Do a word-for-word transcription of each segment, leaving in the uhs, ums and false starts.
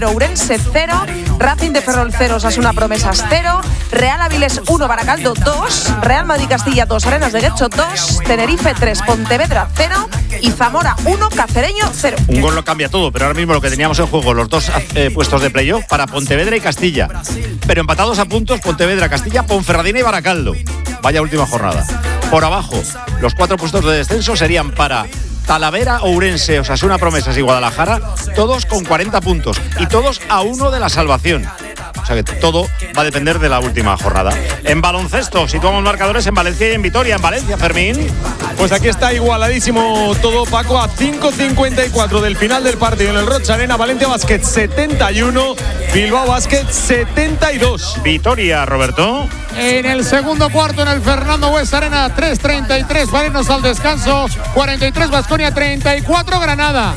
Ourense cero, Racing de Ferrol cero, Osasuna Promesas cero, Real Avilés uno, Baracaldo dos, Real Madrid Castilla dos, Arenas de Guecho dos, Tenerife tres, Pontevedra cero y Zamora uno, Cacereño cero. Un gol lo cambia todo, pero ahora mismo lo que teníamos en juego, los dos eh, puestos de playoff para Pontevedra y Castilla, pero empatados a puntos Pontevedra, Castilla, Ponferradina y Baracaldo. Vaya última jornada. Por abajo, los cuatro puestos de descenso serían para Talavera, Ourense, Osasuna Promesas y Guadalajara, todos con cuarenta puntos y todos a uno de la salvación. O sea que todo va a depender de la última jornada. En baloncesto, situamos marcadores en Valencia y en Vitoria. En Valencia, Fermín. Pues aquí está igualadísimo todo, Paco, a cinco cincuenta y cuatro del final del partido en el Rocha Arena. Valencia Basket setenta y uno, Bilbao Basket setenta y dos. Vitoria, Roberto. En el segundo cuarto en el Fernando Buesa Arena, tres treinta y tres para irnos al descanso, cuarenta y tres Baskonia, treinta y cuatro Granada.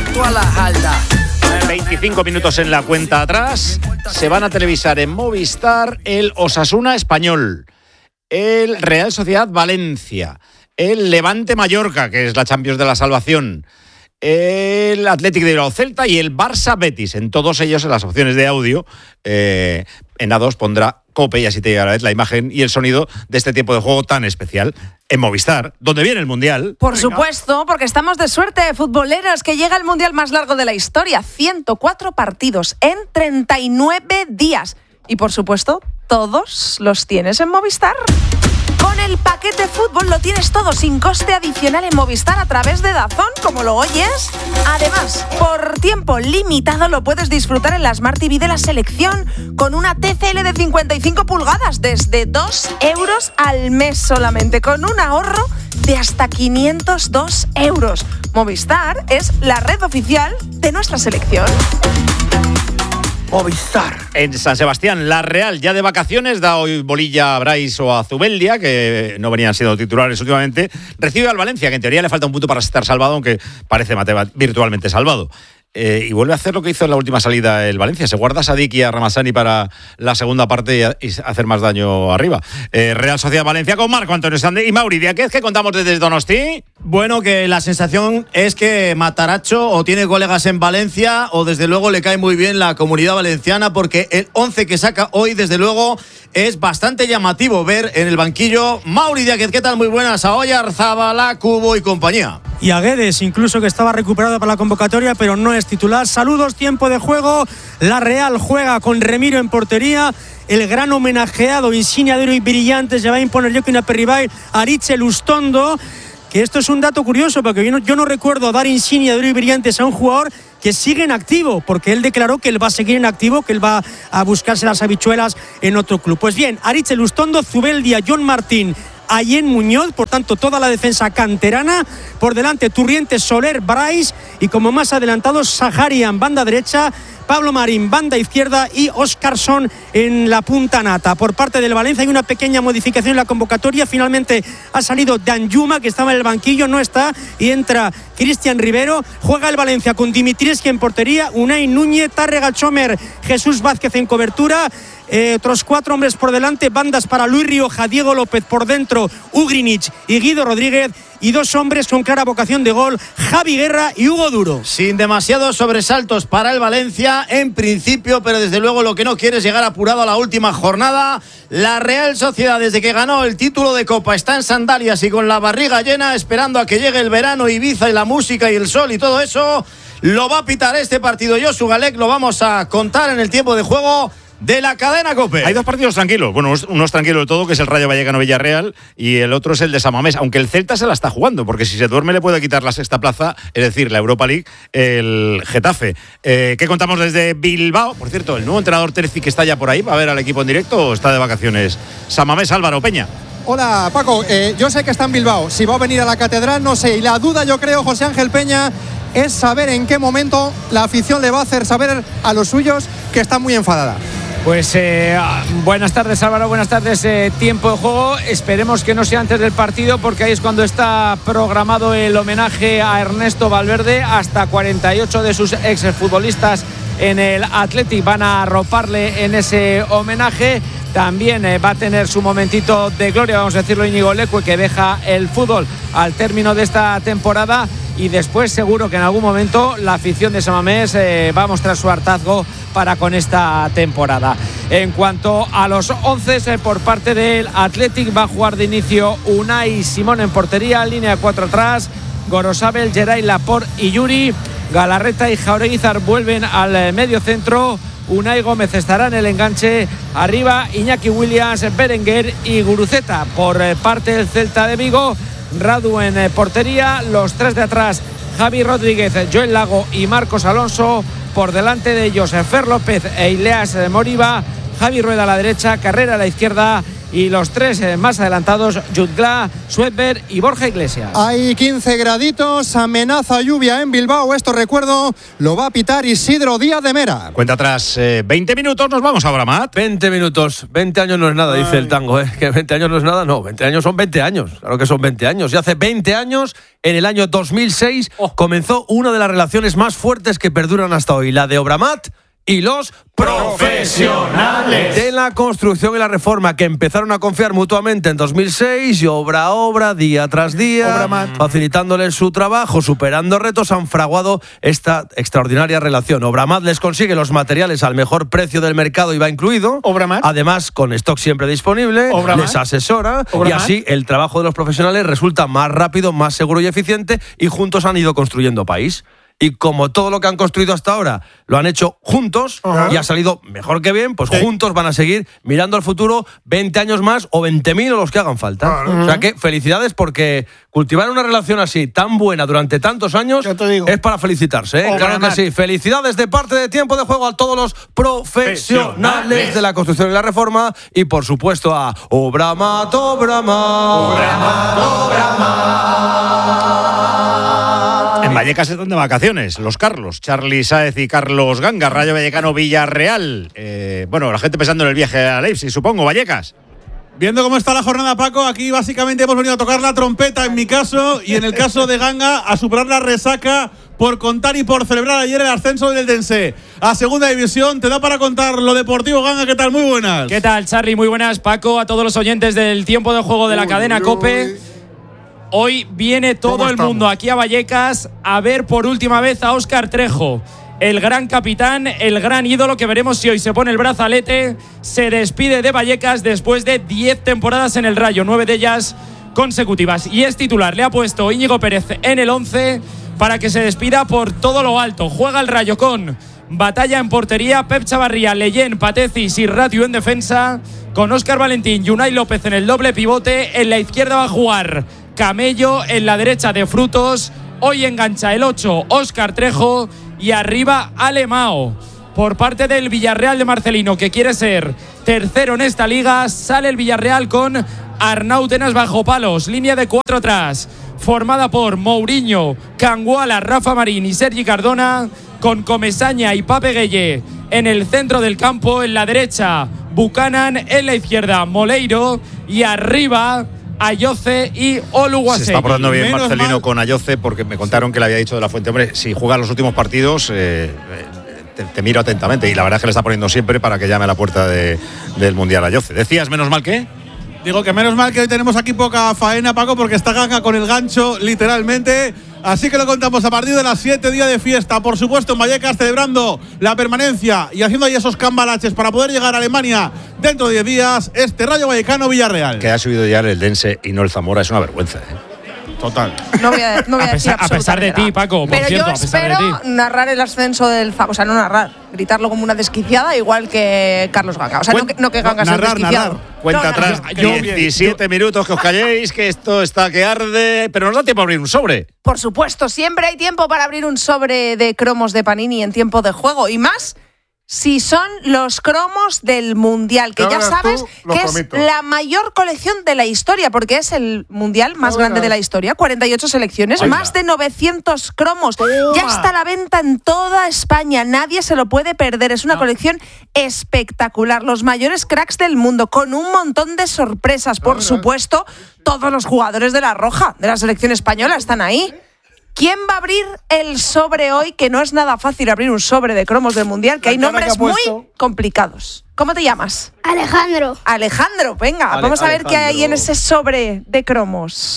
veinticinco minutos en la cuenta atrás. Se van a televisar en Movistar el Osasuna Español, el Real Sociedad Valencia, el Levante Mallorca, que es la Champions de la Salvación, el Athletic de Bilbao Celta y el Barça Betis. En todos ellos, en las opciones de audio, eh, en A dos pondrá COPE y así te llegará a la vez la imagen y el sonido de este tiempo de juego tan especial en Movistar, donde viene el Mundial. Por supuesto, porque estamos de suerte, futboleros, que llega el Mundial más largo de la historia, ciento cuatro partidos en treinta y nueve días. Y por supuesto, todos los tienes en Movistar. Con el paquete fútbol lo tienes todo sin coste adicional en Movistar a través de DAZN, como lo oyes. Además, por tiempo limitado lo puedes disfrutar en la Smart T V de la selección con una T C L de cincuenta y cinco pulgadas desde dos euros al mes solamente, con un ahorro de hasta quinientos dos euros. Movistar es la red oficial de nuestra selección. Movistar. En San Sebastián, la Real ya de vacaciones, da hoy bolilla a Brais o a Zubeldia, que no venían siendo titulares últimamente. Recibe al Valencia, que en teoría le falta un punto para estar salvado, aunque parece virtualmente salvado. Eh, y vuelve a hacer lo que hizo en la última salida el Valencia. Se guarda a Sadik y a Ramazani para la segunda parte y, a, y hacer más daño arriba. Eh, Real Sociedad Valencia con Marco Antonio Sande y Mauri Díaz, que contamos desde Donosti. Bueno, que la sensación es que Mataracho o tiene colegas en Valencia o desde luego le cae muy bien la comunidad valenciana, porque el once que saca hoy desde luego es bastante llamativo ver en el banquillo Mauri Díaz. ¿Qué tal? Muy buenas. A Oyar, Zabala, Cubo y compañía. Y a Guedes, incluso, que estaba recuperado para la convocatoria, pero no es titular. Saludos, tiempo de juego. La Real juega con Remiro en portería. El gran homenajeado, insignia de oro y brillantes, ya va a imponer Joaquín Aperribay, Aritz Lustondo. Que esto es un dato curioso, porque yo no, yo no recuerdo dar insignia de oro y brillantes a un jugador que sigue en activo, porque él declaró que él va a seguir en activo, que él va a buscarse las habichuelas en otro club. Pues bien, Aritz Lustondo, Zubeldia, John Martín, Ayén Muñoz, por tanto toda la defensa canterana, por delante Turrientes, Soler, Brais y como más adelantados Saharian, banda derecha, Pablo Marín, banda izquierda y Óscarson en la punta nata. Por parte del Valencia hay una pequeña modificación en la convocatoria. Finalmente ha salido Danjuma, que estaba en el banquillo, no está, y entra Cristian Rivero. Juega el Valencia con Dimitrievski en portería, Unai Núñez, Tárrega Chomer, Jesús Vázquez en cobertura. Eh, otros cuatro hombres por delante, bandas para Luis Rioja, Diego López, por dentro Ugrinich y Guido Rodríguez, y dos hombres con clara vocación de gol, Javi Guerra y Hugo Duro. Sin demasiados sobresaltos para el Valencia en principio, pero desde luego lo que no quiere es llegar apurado a la última jornada. La Real Sociedad, desde que ganó el título de Copa, está en sandalias y con la barriga llena, esperando a que llegue el verano, Ibiza y la música y el sol y todo eso. Lo va a pitar este partido Josu Galec, lo vamos a contar en el tiempo de juego de la cadena COPE. Hay dos partidos tranquilos. Bueno, uno es tranquilo de todo, que es el Rayo Vallecano-Villarreal, y el otro es el de San Mamés, aunque el Celta se la está jugando, porque si se duerme le puede quitar la sexta plaza, es decir, la Europa League, el Getafe. Eh, ¿Qué contamos desde Bilbao? Por cierto, el nuevo entrenador Terzi, que está ya por ahí, ¿va a ver al equipo en directo o está de vacaciones? San Mamés, Álvaro Peña. Hola, Paco. Eh, yo sé que está en Bilbao. Si va a venir a la catedral, no sé. Y la duda, yo creo, José Ángel Peña, es saber en qué momento la afición le va a hacer saber a los suyos que está muy enfadada. Pues eh, buenas tardes, Álvaro, buenas tardes. Eh, tiempo de juego, esperemos que no sea antes del partido, porque ahí es cuando está programado el homenaje a Ernesto Valverde. Hasta cuarenta y ocho de sus exfutbolistas en el Athletic van a arroparle en ese homenaje. También eh, va a tener su momentito de gloria, vamos a decirlo, Íñigo Leque, que deja el fútbol al término de esta temporada. y después seguro que en algún momento la afición de Samamés eh, va a mostrar su hartazgo para con esta temporada. En cuanto a los once eh, por parte del Athletic, va a jugar de inicio Unai Simón en portería, línea de cuatro atrás, Gorosabel, Geray, Laporte y Yuri. Galarreta y Jaureguizar vuelven al medio centro. Unai Gómez estará en el enganche. Arriba Iñaki Williams, Berenguer y Guruceta. Por parte del Celta de Vigo, Radu en portería. Los tres de atrás, Javi Rodríguez, Joel Lago y Marcos Alonso. Por delante de ellos, Fer López e Ileas Moriba. Javi Rueda a la derecha, Carrera a la izquierda. Y los tres eh, más adelantados, Jutgla, Suetber y Borja Iglesias. Hay quince graditos, amenaza lluvia en Bilbao. Esto, recuerdo, lo va a pitar Isidro Díaz de Mera. Cuenta atrás eh, veinte minutos, nos vamos a Abramat. veinte minutos, veinte años no es nada, Ay. dice el tango, ¿eh? Que veinte años no es nada, no, veinte años son veinte años, claro que son veinte años. Y hace veinte años, en el año dos mil seis, oh. comenzó una de las relaciones más fuertes que perduran hasta hoy, la de Abramat y los profesionales de la construcción y la reforma, que empezaron a confiar mutuamente en dos mil seis y obra a obra, día tras día, Obramat, facilitándoles su trabajo, superando retos, han fraguado esta extraordinaria relación. Obramat les consigue los materiales al mejor precio del mercado, I V A incluido, Obramat, además con stock siempre disponible, Obramat, les asesora Obramat, y así el trabajo de los profesionales resulta más rápido, más seguro y eficiente, y juntos han ido construyendo país. Y como todo lo que han construido hasta ahora lo han hecho juntos, uh-huh, y ha salido mejor que bien, pues sí, juntos van a seguir mirando al futuro veinte años más o veinte mil o los que hagan falta. Uh-huh. O sea que felicidades, porque cultivar una relación así tan buena durante tantos años es para felicitarse, ¿eh? Claro que sí. Felicidades de parte de Tiempo de Juego a todos los profesionales de la construcción y la reforma, y por supuesto a Obramat, Obramat, Obramat, Obramat. En Vallecas están de vacaciones los Carlos, Charly Sáez y Carlos Ganga. Rayo Vallecano Villarreal. Eh, bueno, la gente pensando en el viaje a Leipzig, supongo, Vallecas. Viendo cómo está la jornada, Paco, aquí básicamente hemos venido a tocar la trompeta en mi caso, y en el caso de Ganga a superar la resaca por contar y por celebrar ayer el ascenso del Eldense a Segunda División. Te da para contar lo deportivo, Ganga. ¿Qué tal? Muy buenas. ¿Qué tal, Charly? Muy buenas, Paco, a todos los oyentes del Tiempo de Juego de la uy, cadena uy. COPE. Hoy viene todo el mundo aquí a Vallecas a ver por última vez a Óscar Trejo, el gran capitán, el gran ídolo, que veremos si hoy se pone el brazalete. Se despide de Vallecas después de diez temporadas en el Rayo, nueve de ellas consecutivas, y es titular. Le ha puesto Íñigo Pérez en el once para que se despida por todo lo alto. Juega el Rayo con Batalla en portería, Pep Chavarría, Leyen, Patezis y Ratiu en defensa, con Óscar Valentín y Unai López en el doble pivote. En la izquierda va a jugar Camello, en la derecha de Frutos. Hoy engancha el ocho, Óscar Trejo, y arriba Alemao. Por parte del Villarreal de Marcelino, que quiere ser tercero en esta liga, sale el Villarreal con Arnau Tenas bajo palos, línea de cuatro atrás, formada por Mourinho, Canguala, Rafa Marín y Sergi Cardona, con Comesaña y Pape Gueye en el centro del campo. En la derecha Buchanan, en la izquierda Moleiro, y arriba Ayoce y Oluwasegi. Se está portando bien Menos Marcelino mal. con Ayoce, porque me contaron que le había dicho de la Fuente, hombre, si juega los últimos partidos eh, te, te miro atentamente, y la verdad es que le está poniendo siempre para que llame a la puerta de, del Mundial Ayoce. ¿Decías menos mal que? Digo que menos mal que hoy tenemos aquí poca faena, Paco, porque está Ganga con el gancho, literalmente. Así que lo contamos a partir de las siete, día de fiesta, por supuesto, en Vallecas, celebrando la permanencia y haciendo ahí esos cambalaches para poder llegar a Alemania dentro de diez días. Este Rayo Vallecano Villarreal. Que ha subido ya el Eldense y no el Zamora, es una vergüenza, ¿eh? Total. No voy a, no voy a, a, decir pesar, a pesar de ti, Paco, por Pero cierto, yo a pesar espero de ti. narrar el ascenso del Zamora, o sea, no narrar, gritarlo como una desquiciada, igual que Carlos Ganga. O sea, Cuen, no, no que Ganga sea desquiciado. Narrar. Cuenta no, atrás, yo, diecisiete yo, minutos, que os calléis, que esto está que arde, pero nos da tiempo a abrir un sobre. Por supuesto, siempre hay tiempo para abrir un sobre de cromos de Panini en Tiempo de Juego, y más si son los cromos del Mundial, que ya sabes tú, que es la mayor colección de la historia, porque es el Mundial más no, grande no. de la historia, cuarenta y ocho selecciones, Ay, más no. de novecientos cromos. Toma. Ya está a la venta en toda España, nadie se lo puede perder, es una no. colección espectacular, los mayores cracks del mundo, con un montón de sorpresas, por no, supuesto, todos los jugadores de la Roja, de la selección española, están ahí. ¿Quién va a abrir el sobre hoy? Que no es nada fácil abrir un sobre de cromos del Mundial, que hay nombres muy complicados. ¿Cómo te llamas? Alejandro. Alejandro, venga, Ale- vamos a ver Alejandro. Qué hay en ese sobre de cromos.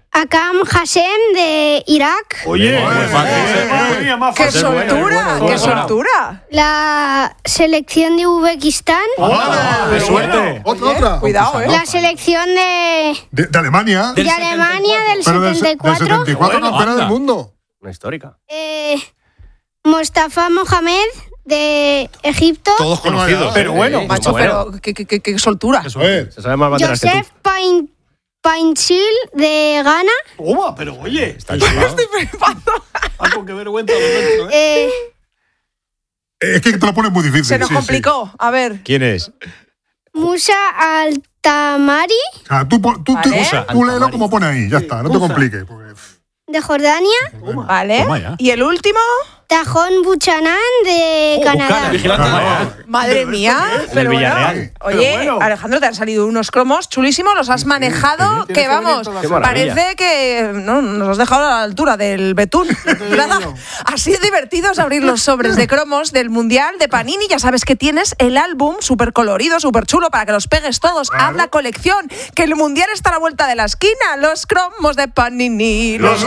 Akam Hassem de Irak. Oye, ¡Qué soltura! ¡Qué soltura! La selección de Uzbekistán. ¡Qué suerte! Otra, otra. Cuidado, ¿eh? La selección de, De, de Alemania. de Alemania del Pero del, setenta y cuatro. del setenta y cuatro Bueno, campeona anda. del mundo. Una histórica. Eh, Mustafa Mohamed de Egipto. Todos conocidos. Pero bueno, Macho, bueno. pero qué, qué, qué, qué soltura. Eh, Se sabe más banderas que tú. Joseph Pain, Painsil de Ghana. toma, pero oye, está Estoy flipando. algo que vergüenza de dentro, ¿eh? Eh, es que te lo pones muy difícil. Se nos sí, sí. complicó. A ver. ¿Quién es? Musa Altamari O sea, tú, pon- tú, tú, Vale. tú léelo como pone ahí, ya está, no te compliques. porque- de Jordania. Vale. Toma ya. ¿Y el último? Tajón Buchanan de Canadá. Madre mía. Pero bueno, Villarreal. oye, Pero bueno. Alejandro, te han salido unos cromos chulísimos, los has manejado, que vamos, Qué maravilla. parece que no, nos has dejado a la altura del betún. Nada, así de divertido es abrir los sobres de cromos del Mundial de Panini. Ya sabes que tienes el álbum súper colorido, súper chulo, para que los pegues todos. Haz la colección, que el Mundial está a la vuelta de la esquina. Los cromos de Panini. Los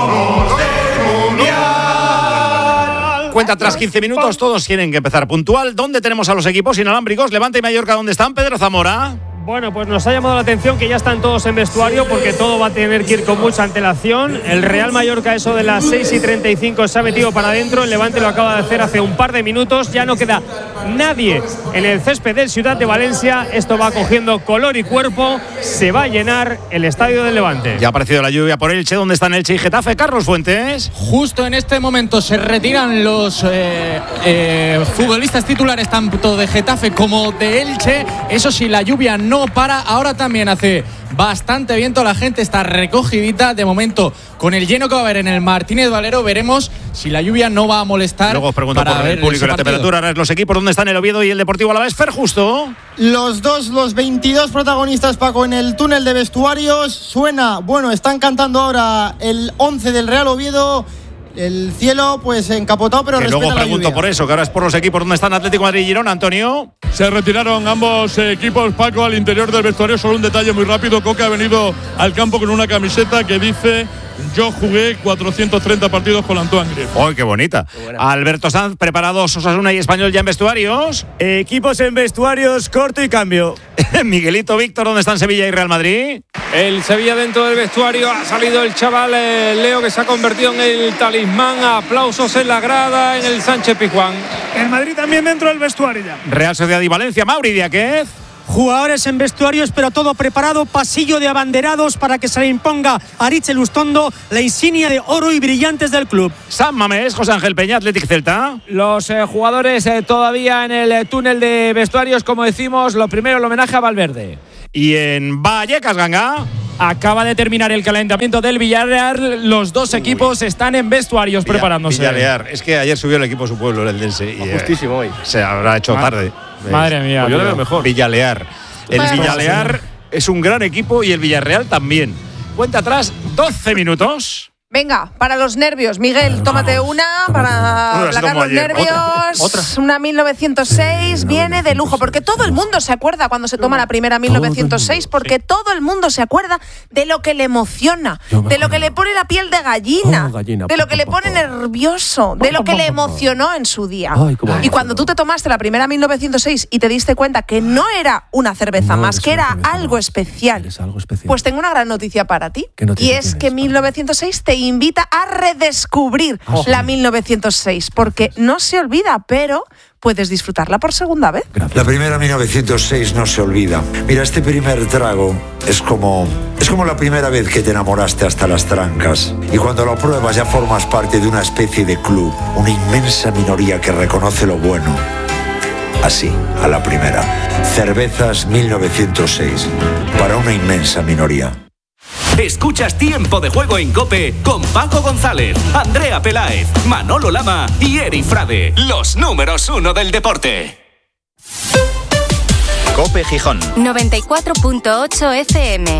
Cuenta tras quince minutos, todos tienen que empezar puntual. ¿Dónde tenemos a los equipos inalámbricos? Levante y Mallorca, ¿dónde están? Pedro Zamora. Bueno, pues nos ha llamado la atención que ya están todos en vestuario porque todo va a tener que ir con mucha antelación. El Real Mallorca, eso de las seis y treinta y cinco, se ha metido para adentro. El Levante lo acaba de hacer hace un par de minutos. Ya no queda nadie en el césped del Ciudad de Valencia. Esto va cogiendo color y cuerpo. Se va a llenar el estadio del Levante. Ya ha aparecido la lluvia por Elche. ¿Dónde están Elche y Getafe? Carlos Fuentes. Justo en este momento se retiran los eh, eh, futbolistas titulares tanto de Getafe como de Elche. Eso sí, la lluvia no para. Ahora también hace bastante viento. La gente está recogidita. De momento, con el lleno que va a haber en el Martínez Valero, veremos si la lluvia no va a molestar. Luego os pregunto para por ver el público ese y la partido. temperatura. Ahora es los equipos. ¿Dónde están el Oviedo y el Deportivo Alavés? Fer Justo. Los dos, los veintidós protagonistas, Paco, en el túnel de vestuarios. Suena, bueno, están cantando ahora el once del Real Oviedo. El cielo, pues encapotado, pero Que respeta luego la pregunto lluvia. por eso, que ahora es por los equipos. ¿Dónde están Atlético de Madrid y Girona, Antonio? Se retiraron ambos equipos, Paco, al interior del vestuario. Solo un detalle muy rápido. Coque ha venido al campo con una camiseta que dice: yo jugué cuatrocientos treinta partidos con Antoine Griezmann. ¡Ay, qué bonita! Alberto Sanz, preparados Osasuna y Español ya en vestuarios. Equipos en vestuarios, corto y cambio. Miguelito, Víctor, ¿dónde están Sevilla y Real Madrid? El Sevilla dentro del vestuario, ha salido el chaval eh, Leo, que se ha convertido en el talismán. Aplausos en la grada, en el Sánchez Pizjuán. El Madrid también dentro del vestuario ya. Real Sociedad y Valencia, Mauri Diáquez. Jugadores en vestuarios, pero todo preparado. Pasillo de abanderados para que se le imponga a Aritz Lustondo la insignia de oro y brillantes del club. San Mamés, José Ángel Peña, Athletic Celta. Los eh, jugadores eh, todavía en el eh, túnel de vestuarios, como decimos. Lo primero, el homenaje a Valverde. Y en Vallecas, Ganga. Acaba de terminar el calentamiento del Villarreal. Los dos equipos están en vestuarios Villa, preparándose. Villarreal. Es que ayer subió el equipo a su pueblo, el Eldense. Y, justísimo eh, hoy. Se habrá hecho Ma- tarde. Madre mía. Pues yo le veo tío. mejor. Villalear. El Bueno. Villalear es un gran equipo y el Villarreal también. Cuenta atrás, doce minutos. Venga, para los nervios, Miguel, tómate una para Una, es aplacar como los ayer. nervios. Otra. Una mil novecientos seis viene de lujo, porque todo el mundo se acuerda cuando se toma la primera mil novecientos seis, porque todo el mundo se acuerda de lo que le emociona, de lo que le pone la piel de gallina, Oh, gallina. de lo que le pone nervioso, de lo que le emocionó en su día. Ay, cómo Y cuando tú te tomaste la primera mil novecientos seis y te diste cuenta que no era una cerveza No más, es que una era cerveza algo más. especial, Es algo especial. pues tengo una gran noticia para ti. ¿Qué noticia Y es tienes, que mil novecientos seis te invita a redescubrir la mil novecientos seis, porque no se olvida, pero puedes disfrutarla por segunda vez. La primera mil novecientos seis no se olvida. Mira, este primer trago es como es como la primera vez que te enamoraste hasta las trancas. Y cuando lo pruebas ya formas parte de una especie de club, una inmensa minoría que reconoce lo bueno. Así, a la primera. Cervezas mil novecientos seis, para una inmensa minoría. Escuchas Tiempo de Juego en COPE con Paco González, Andrea Peláez, Manolo Lama y Eri Frade, los números uno del deporte. COPE Gijón noventa y cuatro punto ocho F M.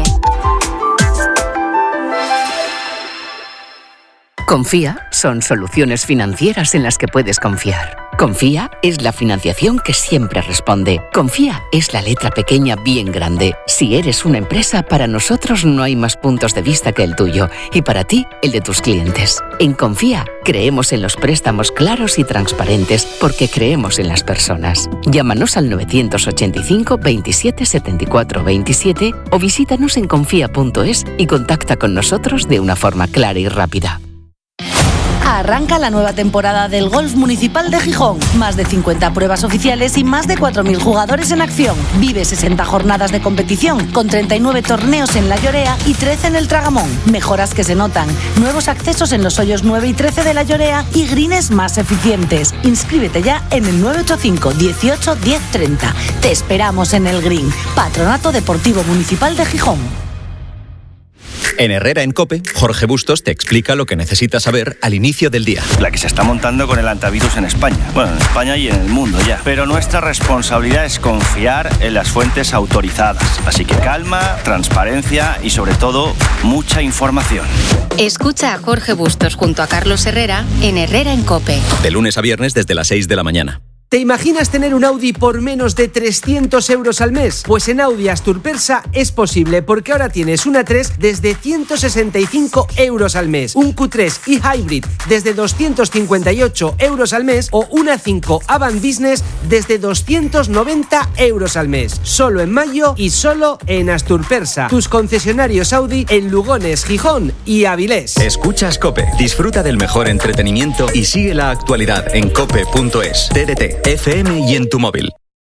Confía son soluciones financieras en las que puedes confiar. Confía es la financiación que siempre responde. Confía es la letra pequeña bien grande. Si eres una empresa, para nosotros no hay más puntos de vista que el tuyo y para ti, el de tus clientes. En Confía creemos en los préstamos claros y transparentes porque creemos en las personas. Llámanos al novecientos ochenta y cinco veintisiete setenta y cuatro veintisiete o visítanos en confía punto es y contacta con nosotros de una forma clara y rápida. Arranca la nueva temporada del Golf Municipal de Gijón. Más de cincuenta pruebas oficiales y más de cuatro mil jugadores en acción. Vive sesenta jornadas de competición, con treinta y nueve torneos en La Llorea y trece en el Tragamón. Mejoras que se notan, nuevos accesos en los hoyos nueve y trece de La Llorea y greens más eficientes. Inscríbete ya en el nueve ocho cinco dieciocho diez treinta. Te esperamos en el Green. Patronato Deportivo Municipal de Gijón. En Herrera en COPE, Jorge Bustos te explica lo que necesitas saber al inicio del día. La que se está montando con el antivirus en España. Bueno, en España y en el mundo ya. Pero nuestra responsabilidad es confiar en las fuentes autorizadas. Así que calma, transparencia y sobre todo, mucha información. Escucha a Jorge Bustos junto a Carlos Herrera en Herrera en COPE. De lunes a viernes desde las seis de la mañana. ¿Te imaginas tener un Audi por menos de trescientos euros al mes? Pues en Audi Asturpersa es posible, porque ahora tienes un A tres desde ciento sesenta y cinco euros al mes, un Q tres e-Hybrid desde doscientos cincuenta y ocho euros al mes o un A cinco Avant Business desde doscientos noventa euros al mes. Solo en mayo y solo en Asturpersa, tus concesionarios Audi en Lugones, Gijón y Avilés. Escuchas COPE, disfruta del mejor entretenimiento y sigue la actualidad en cope punto es. T D T, F M y en tu móvil.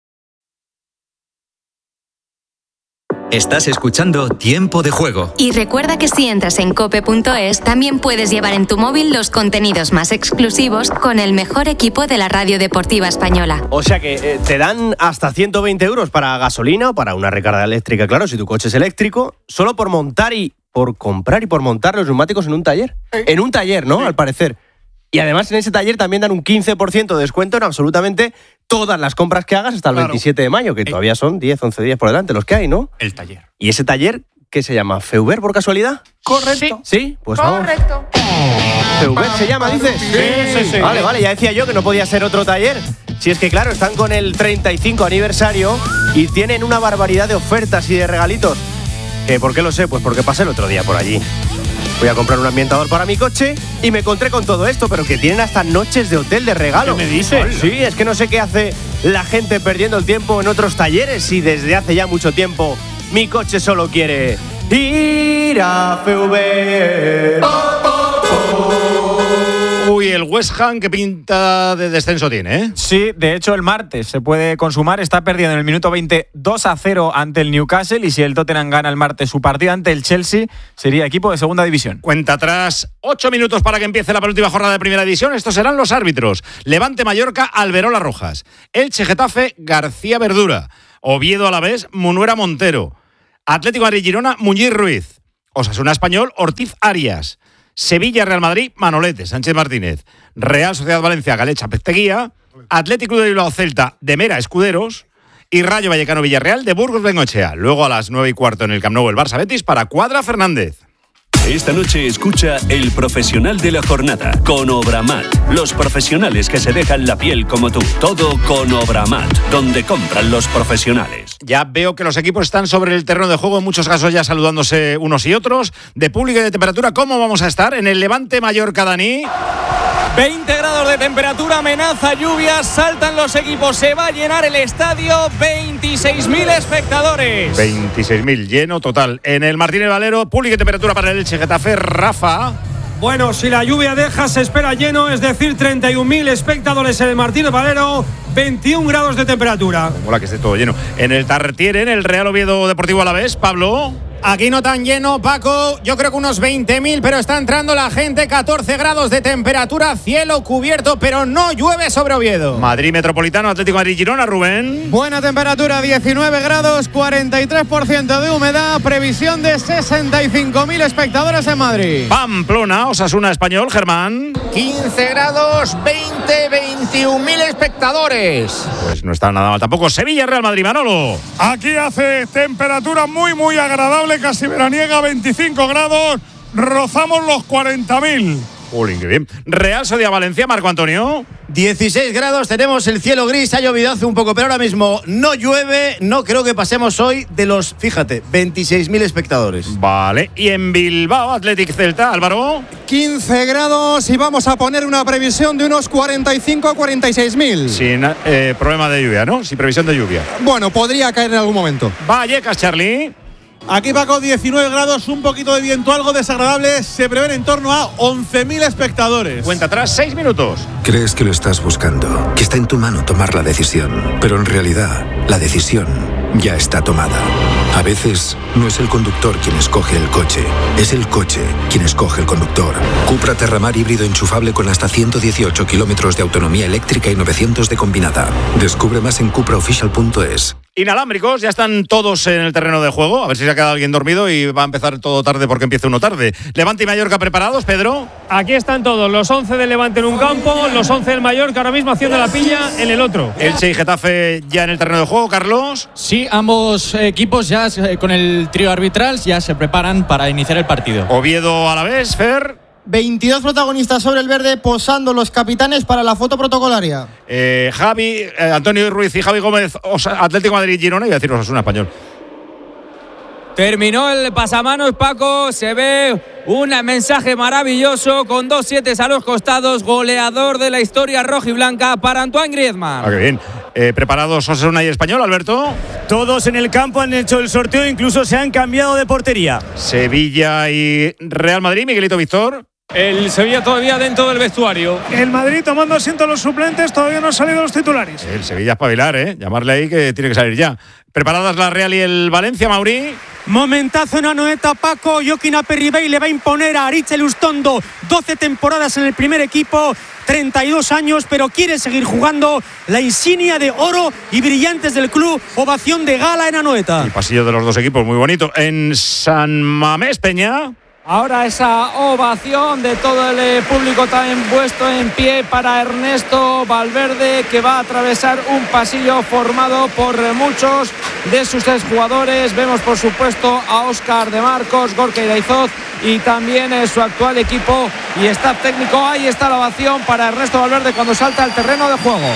Estás escuchando Tiempo de Juego. Y recuerda que si entras en cope punto es, también puedes llevar en tu móvil los contenidos más exclusivos con el mejor equipo de la radio deportiva española. O sea que eh, te dan hasta ciento veinte euros para gasolina o para una recarga eléctrica, claro, si tu coche es eléctrico, solo por montar y por comprar y por montar los neumáticos en un taller. Sí. En un taller, ¿no? Sí. Al parecer. Y además en ese taller también dan un quince por ciento de descuento en absolutamente todas las compras que hagas hasta el claro. veintisiete de mayo, que todavía son diez, once días por delante los que hay, ¿no? El taller. ¿Y ese taller qué se llama? ¿Feuber por casualidad? Correcto. ¿Sí? ¿Sí? Pues Correcto. vamos. ¿Feuber se llama, dices? Sí, sí, sí. Vale, vale, ya decía yo que no podía ser otro taller. Si es que claro, están con el treinta y cinco aniversario y tienen una barbaridad de ofertas y de regalitos. Eh, ¿Por qué lo sé? Pues porque pasé el otro día por allí. Voy a comprar un ambientador para mi coche y me encontré con todo esto, pero que tienen hasta noches de hotel de regalo. ¿Qué me dices? Sí, es que no sé qué hace la gente perdiendo el tiempo en otros talleres y desde hace ya mucho tiempo mi coche solo quiere ir a Feuber. Oh, oh, oh. Uy, el West Ham, ¿qué pinta de descenso tiene, eh? Sí, de hecho el martes se puede consumar, está perdiendo en el minuto veinte dos a cero ante el Newcastle y si el Tottenham gana el martes su partido ante el Chelsea, sería equipo de segunda división. Cuenta atrás, ocho minutos para que empiece la penúltima jornada de primera división. Estos serán los árbitros. Levante Mallorca, Alberola Rojas. Elche Getafe, García Verdura. Oviedo Alavés, Munuera Montero. Atlético Madrid Girona, Muñiz Ruiz. Osasuna Español, Ortiz Arias. Sevilla, Real Madrid, Manolete, Sánchez Martínez. Real Sociedad Valencia, Galecha, Pesteguía. Atlético de Bilbao, Celta, de Mera, Escuderos. Y Rayo Vallecano, Villarreal, de Burgos, Bengoechea. Luego a las nueve y cuarto en el Camp Nou, el Barça Betis para Cuadra Fernández. Esta noche escucha El Profesional de la Jornada con Obramat. Los profesionales que se dejan la piel como tú. Todo con Obramat, donde compran los profesionales. Ya veo que los equipos están sobre el terreno de juego, en muchos casos ya saludándose unos y otros. De público y de temperatura, ¿cómo vamos a estar? En el Levante Mallorca, Dani. veinte grados de temperatura, amenaza lluvia, saltan los equipos, se va a llenar el estadio, veintiséis mil espectadores. veintiséis mil, lleno total. En el Martínez Valero, público y temperatura para el Elche Getafe, Rafa. Bueno, si la lluvia deja, se espera lleno, es decir, treinta y un mil espectadores en el Martínez Valero, veintiún grados de temperatura. Mola que esté todo lleno. En el Tartiere, en el Real Oviedo Deportivo Alavés, Pablo. Aquí no tan lleno, Paco, yo creo que unos veinte mil, pero está entrando la gente, catorce grados de temperatura, cielo cubierto, pero no llueve sobre Oviedo. Madrid Metropolitano, Atlético Madrid Girona, Rubén. Buena temperatura, diecinueve grados, cuarenta y tres por ciento de humedad, previsión de sesenta y cinco mil espectadores en Madrid. Pamplona, Osasuna Español, Germán. quince grados, veinte, veintiún mil espectadores. Pues no está nada mal tampoco. Sevilla, Real Madrid, Manolo. Aquí hace temperatura muy, muy agradable, casi veraniega, veinticinco grados, rozamos los cuarenta mil. Jolín, qué bien. Real Sociedad Valencia, Marco Antonio. dieciséis grados, tenemos el cielo gris, ha llovido hace un poco, pero ahora mismo no llueve. No creo que pasemos hoy de los, fíjate, veintiséis mil espectadores. Vale, y en Bilbao, Athletic Celta, Álvaro. quince grados y vamos a poner una previsión de unos cuarenta y cinco a cuarenta y seis mil. Sin eh, problema de lluvia, ¿no? Sin previsión de lluvia. Bueno, podría caer en algún momento. Vallecas, Charlie. Aquí, Paco, diecinueve grados, un poquito de viento, algo desagradable. Se prevén en torno a once mil espectadores. Cuenta atrás, seis minutos. Crees que lo estás buscando, que está en tu mano tomar la decisión, pero en realidad la decisión ya está tomada. A veces no es el conductor quien escoge el coche, es el coche quien escoge el conductor. Cupra Terramar híbrido enchufable con hasta ciento dieciocho kilómetros de autonomía eléctrica y novecientos de combinada. Descubre más en cupra official punto es. Inalámbricos, ya están todos en el terreno de juego. A ver si se ha quedado alguien dormido y va a empezar todo tarde porque empieza uno tarde. Levante y Mallorca preparados, Pedro. Aquí están todos, los once del Levante en un campo, los once del Mallorca ahora mismo haciendo la piña en el otro. Elche y Getafe ya en el terreno de juego, Carlos. Sí, ambos equipos ya con el trío arbitral ya se preparan para iniciar el partido. Oviedo a la vez, Fer. veintidós protagonistas sobre el verde, posando los capitanes para la foto protocolaria. Eh, Javi, eh, Antonio Ruiz y Javi Gómez, Osa, Atlético de Madrid, Girona, y voy a decir Osasuna Español. Terminó el pasamanos, Paco. Se ve un mensaje maravilloso con dos siete a los costados. Goleador de la historia rojiblanca para Antoine Griezmann. Ah, qué bien. Eh, ¿Preparados Osasuna y Español, Alberto? Todos en el campo han hecho el sorteo, incluso se han cambiado de portería. Sevilla y Real Madrid, Miguelito Víctor. El Sevilla todavía dentro del vestuario. El Madrid tomando asiento a los suplentes, todavía no han salido los titulares. El Sevilla espabilar, ¿eh? Llamarle ahí que tiene que salir ya. ¿Preparadas la Real y el Valencia, Mauri? Momentazo en Anoeta, Paco. Joaquín Aperribey le va a imponer a Aritz Elustondo. doce temporadas en el primer equipo, treinta y dos años, pero quiere seguir jugando. La insignia de oro y brillantes del club. Ovación de gala en Anoeta. El pasillo de los dos equipos, muy bonito. En San Mamés, Peña. Ahora esa ovación de todo el público también puesto en pie para Ernesto Valverde, que va a atravesar un pasillo formado por muchos de sus exjugadores. Vemos por supuesto a Óscar de Marcos, Gorka Iraizoz y también su actual equipo y staff técnico. Ahí está la ovación para Ernesto Valverde cuando salta al terreno de juego.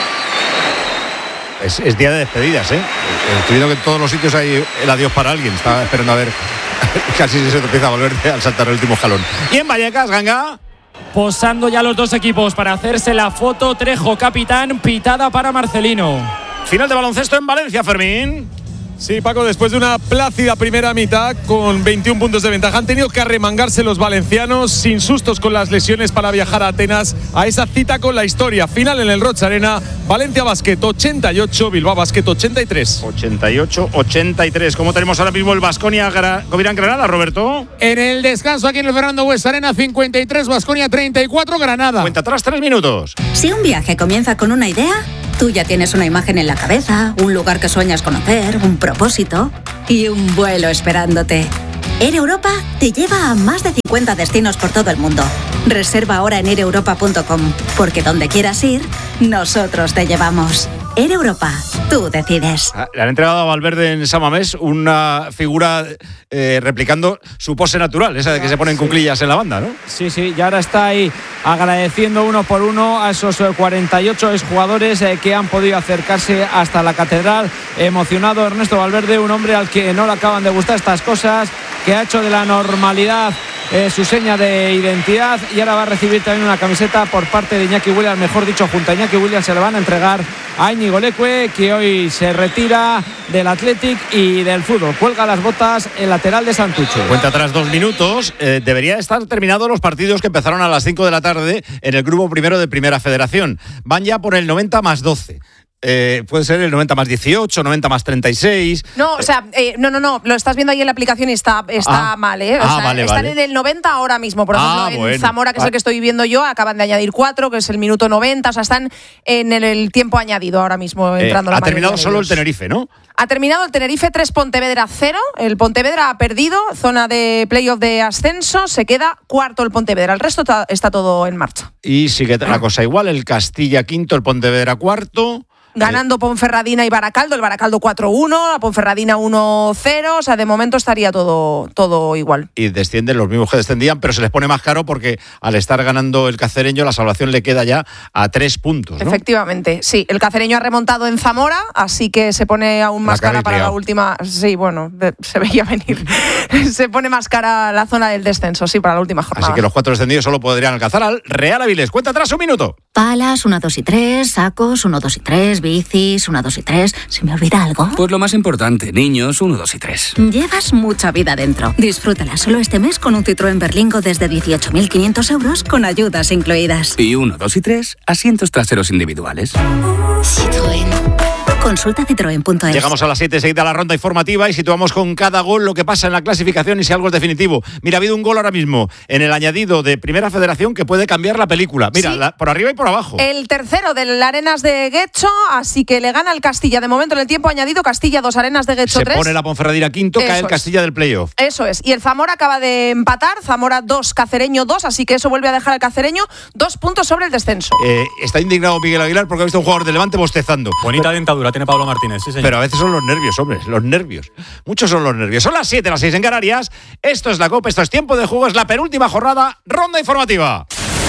Es, es día de despedidas, ¿eh? Estoy viendo que en todos los sitios hay el adiós para alguien. Estaba esperando a ver. Casi se empieza a volver al saltar el último escalón. Y en Vallecas, Ganga. Posando ya los dos equipos para hacerse la foto. Trejo, capitán, pitada para Marcelino. Final de baloncesto en Valencia, Fermín. Sí, Paco, después de una plácida primera mitad con veintiún puntos de ventaja, han tenido que arremangarse los valencianos sin sustos con las lesiones para viajar a Atenas a esa cita con la historia. Final en el Rocha Arena, Valencia Basket ochenta y ocho, Bilbao Basket ochenta y tres. ochenta y ocho ochenta y tres. ¿Cómo tenemos ahora mismo el Baskonia Covirán Granada, Roberto? En el descanso aquí en el Fernando Buesa Arena, cincuenta y tres, Baskonia treinta y cuatro, Granada. Cuenta atrás, tres minutos. Si un viaje comienza con una idea, tú ya tienes una imagen en la cabeza, un lugar que sueñas conocer, un propósito y un vuelo esperándote. Air Europa te lleva a más de cincuenta destinos por todo el mundo. Reserva ahora en air europa punto com, porque donde quieras ir, nosotros te llevamos. Air Europa, tú decides. Le han entregado a Valverde en San Mamés una figura eh, replicando su pose natural, esa de que se ponen cuclillas en la banda, ¿no? Sí, sí, y ahora está ahí agradeciendo uno por uno a esos cuarenta y ocho exjugadores eh, que han podido acercarse hasta la catedral. Emocionado Ernesto Valverde, un hombre al que no le acaban de gustar estas cosas, que ha hecho de la normalidad Eh, su seña de identidad, y ahora va a recibir también una camiseta por parte de Iñaki Williams, mejor dicho, junto a Iñaki Williams se le van a entregar a Íñigo Leque, que hoy se retira del Athletic y del fútbol. Cuelga las botas el lateral de Santucho. Cuenta atrás dos minutos. Eh, debería estar terminados los partidos que empezaron a las cinco de la tarde en el grupo primero de Primera Federación. Van ya por el noventa más doce. Eh, puede ser el noventa más dieciocho, noventa más treinta y seis. No, o sea, eh, no, no, no, lo estás viendo ahí en la aplicación y está, está ah. mal, ¿eh? O ah, sea, vale, están vale. en el noventa ahora mismo, por ejemplo, ah, en bueno. Zamora, que vale. es el que estoy viviendo yo, acaban de añadir cuatro, que es el minuto noventa, o sea, están en el, el tiempo añadido ahora mismo, entrando eh, la Ha terminado de solo ellos. el Tenerife, ¿no? Ha terminado el Tenerife tres, Pontevedra cero. El Pontevedra ha perdido, zona de playoff de ascenso, se queda cuarto el Pontevedra. El resto está, está todo en marcha. Y sigue la cosa igual, el Castilla quinto, el Pontevedra cuarto. Ganando Ponferradina y Baracaldo, el Baracaldo cuatro uno, la Ponferradina uno cero, o sea, de momento estaría todo, todo igual. Y descienden los mismos que descendían, pero se les pone más caro porque al estar ganando el Cacereño, la salvación le queda ya a tres puntos, ¿no? Efectivamente, sí. El Cacereño ha remontado en Zamora, así que se pone aún más cara para la última. Sí, bueno, se veía venir. Se pone más cara la zona del descenso, sí, para la última jornada. Así que los cuatro descendidos solo podrían alcanzar al Real Avilés. Cuenta atrás un minuto. Palas, uno, dos y tres, sacos, uno, dos y tres, bicis, uno, dos y tres. ¿Se me olvida algo? Pues lo más importante, niños, uno, dos y tres. Llevas mucha vida dentro. Disfrútala solo este mes con un Citroën Berlingo desde dieciocho mil quinientos euros con ayudas incluidas. Y uno, dos y tres, asientos traseros individuales. Citroën. Consulta citroen punto es. Llegamos a las siete, seguida la ronda informativa y situamos con cada gol lo que pasa en la clasificación y si algo es definitivo. Mira, ha habido un gol ahora mismo en el añadido de Primera Federación que puede cambiar la película. Mira, sí. la, por arriba y por abajo. El tercero del Arenas de Guecho, así que le gana el Castilla. De momento en el tiempo añadido, Castilla dos, Arenas de Guecho Se tres. pone la Ponferradina quinto, Eso cae el es. Castilla del playoff. Eso es. Y el Zamora acaba de empatar. Zamora dos, Cacereño dos, así que eso vuelve a dejar al Cacereño dos puntos sobre el descenso. Eh, está indignado Miguel Aguilar porque ha visto a un jugador de Levante bostezando. Bonita pero, dentadura tiene Pablo Martínez, sí, señor. Pero a veces son los nervios, hombre, los nervios. Muchos son los nervios. Son las siete, las seis en Canarias. Esto es la Copa, esto es tiempo de juego, es la penúltima jornada, ronda informativa.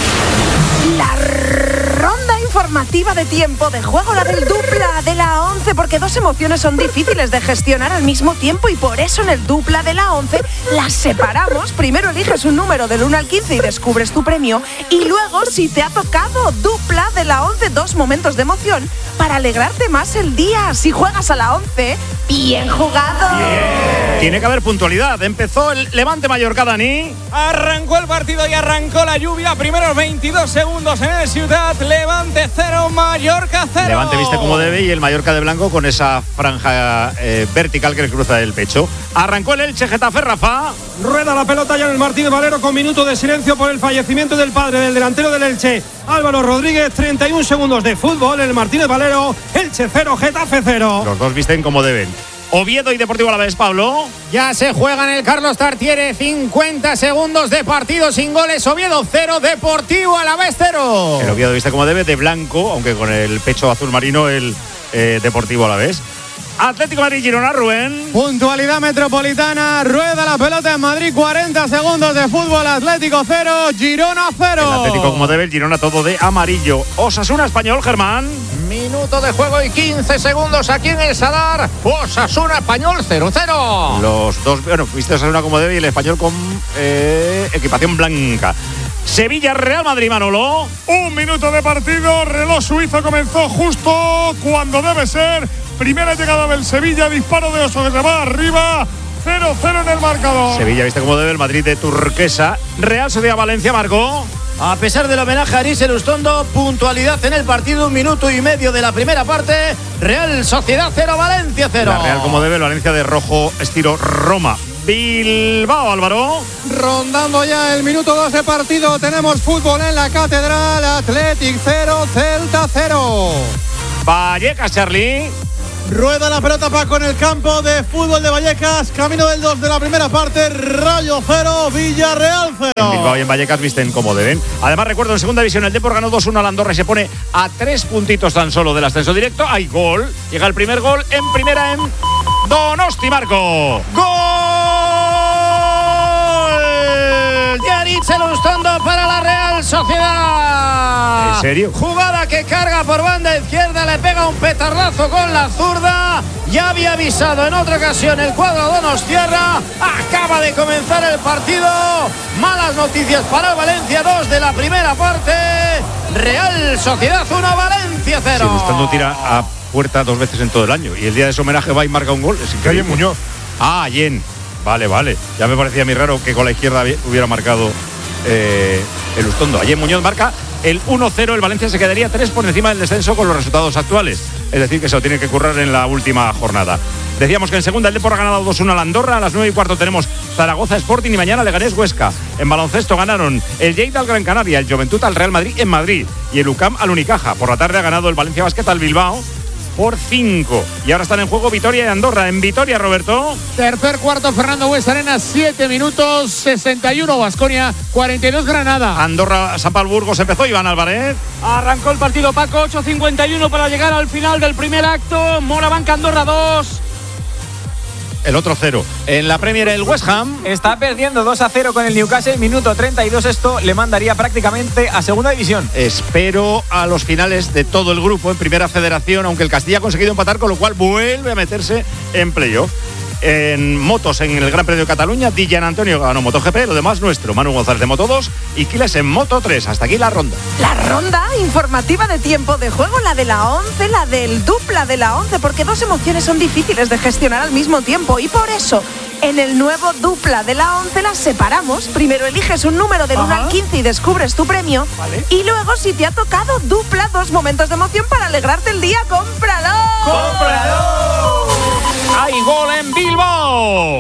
La ronda informativa de tiempo de juego, la del dupla de la once, porque dos emociones son difíciles de gestionar al mismo tiempo y por eso en el dupla de la once las separamos. Primero eliges un número del uno al quince y descubres tu premio y luego, si te ha tocado dupla de la once, dos momentos de emoción para alegrarte más el día. Si juegas a la once, bien jugado. Bien. Tiene que haber puntualidad. Empezó el Levante Mallorca, Dani. Arrancó el partido y arrancó la lluvia. Primeros veintidós segundos en el Ciudad. Levante cero, Mallorca cero. Levante viste como debe y el Mallorca de blanco con esa franja eh, vertical que le cruza el pecho. Arrancó el Elche Getafe, Rafa. Rueda la pelota ya en el Martínez Valero con minuto de silencio por el fallecimiento del padre del delantero del Elche, Álvaro Rodríguez. treinta y un segundos de fútbol en el Martínez Valero. Elche cero, Getafe cero. Los dos visten como deben. Oviedo y Deportivo Alavés, Pablo. Ya se juega en el Carlos Tartiere, cincuenta segundos de partido sin goles. Oviedo cero, Deportivo Alavés cero. El Oviedo viste como debe, de blanco, aunque con el pecho azul marino, el eh, Deportivo Alavés. Atlético Madrid, Girona, Rubén. Puntualidad metropolitana, rueda la pelota en Madrid, cuarenta segundos de fútbol, Atlético cero, Girona cero. El Atlético como debe, el Girona todo de amarillo. Osasuna Español, Germán. Minuto de juego y quince segundos aquí en el Sadar. Osasuna Español cero cero. Los dos, bueno, viste Osasuna como debe y el Español con eh, equipación blanca. Sevilla, Real Madrid, Manolo. Un minuto de partido, reloj suizo comenzó justo cuando debe ser. Primera llegada del Sevilla, disparo de Oso que se va arriba. cero cero en el marcador. Sevilla viste como debe, el Madrid de Turquesa. Real Sociedad Valencia, Marco. A pesar del homenaje a Aris Elustondo, puntualidad en el partido, un minuto y medio de la primera parte. Real Sociedad cero, Valencia cero. La Real como debe, el Valencia de rojo, estilo Roma. Bilbao, Álvaro. Rondando ya el minuto dos de partido, tenemos fútbol en la Catedral. Athletic cero, Celta cero. Vallecas, Charlie. Rueda la pelota Paco en el campo de fútbol de Vallecas. Camino del dos de la primera parte. Rayo cero, Villarreal cero. En Bilbao y en Vallecas visten como deben. Además, recuerdo, en segunda división el Depor ganó dos uno al Andorra y se pone a tres puntitos tan solo del ascenso directo. Hay gol. Llega el primer gol en primera en Donosti, Marco. ¡Gol! De Aritz Elustondo para la Real Sociedad. ¿En serio? Jugada que carga por banda izquierda, le pega un petardazo con la zurda. Ya había avisado en otra ocasión el cuadro donostiarra. Acaba de comenzar el partido. Malas noticias para el Valencia, dos de la primera parte. Real Sociedad uno, Valencia cero. Sí, Elustondo tira a puerta dos veces en todo el año y el día de su homenaje va y marca un gol. Es increíble. Muñoz. Ah, Yen. Vale, vale. Ya me parecía muy raro que con la izquierda hubiera marcado eh, Elustondo. Ayer Muñoz marca el uno cero. El Valencia se quedaría tres por encima del descenso con los resultados actuales. Es decir, que se lo tiene que currar en la última jornada. Decíamos que en segunda el Depor ha ganado dos uno al Andorra. A las nueve y cuarto tenemos Zaragoza Sporting y mañana Leganés Huesca. En baloncesto ganaron el Lleida al Gran Canaria, el Juventud al Real Madrid en Madrid y el U C A M al Unicaja. Por la tarde ha ganado el Valencia Basket al Bilbao por cinco. Y ahora están en juego Vitoria y Andorra. En Vitoria, Roberto. Tercer cuarto, Fernando Bues Arena, siete minutos, sesenta y uno Baskonia, cuarenta y dos Granada. Andorra, San Burgos empezó, Iván Álvarez. Arrancó el partido, Paco, ocho cincuenta y uno para llegar al final del primer acto. Morabanca Andorra dos. El otro cero. En la Premier, el West Ham está perdiendo dos a cero con el Newcastle, minuto treinta y dos. Esto le mandaría prácticamente a segunda división. Espero a los finales de todo el grupo en Primera Federación, aunque el Castilla ha conseguido empatar, con lo cual vuelve a meterse en playoff. En motos, en el Gran Premio de Cataluña, Dillan Antonio ganó MotoGP, lo demás nuestro. Manu González de Moto dos y Quiles en Moto tres. Hasta aquí la ronda. La ronda informativa de tiempo de juego, la de la once, la del dupla de la once, porque dos emociones son difíciles de gestionar al mismo tiempo y por eso en el nuevo dupla de la once las separamos. Primero eliges un número del uno al quince y descubres tu premio. Vale. Y luego, si te ha tocado dupla, dos momentos de emoción para alegrarte el día. ¡Cómpralo! ¡Cómpralo! ¡Hay gol en Bilbao!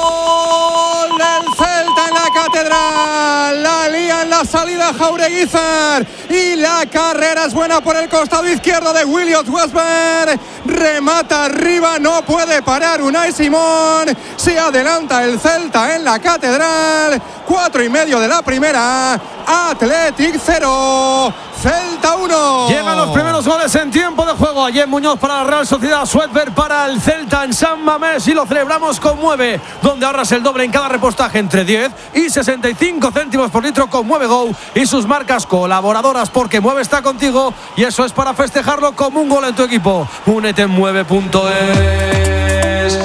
¡Gol del Celta en la Catedral! La lía en la salida Jaureguizar. Y la carrera es buena por el costado izquierdo de Williot Westberg. Remata arriba, no puede parar Unai Simón. Se adelanta el Celta en la Catedral. Cuatro y medio de la primera. Athletic cero. Celta uno. Llegan los primeros goles en tiempo de juego. Ayer Muñoz para la Real Sociedad, Sweatberg para el Celta en San Mamés y lo celebramos con Mueve, donde ahorras el doble en cada repostaje entre diez y sesenta y cinco céntimos por litro con Mueve Go y sus marcas colaboradoras, porque Mueve está contigo y eso es para festejarlo como un gol en tu equipo. Únete en mueve punto es.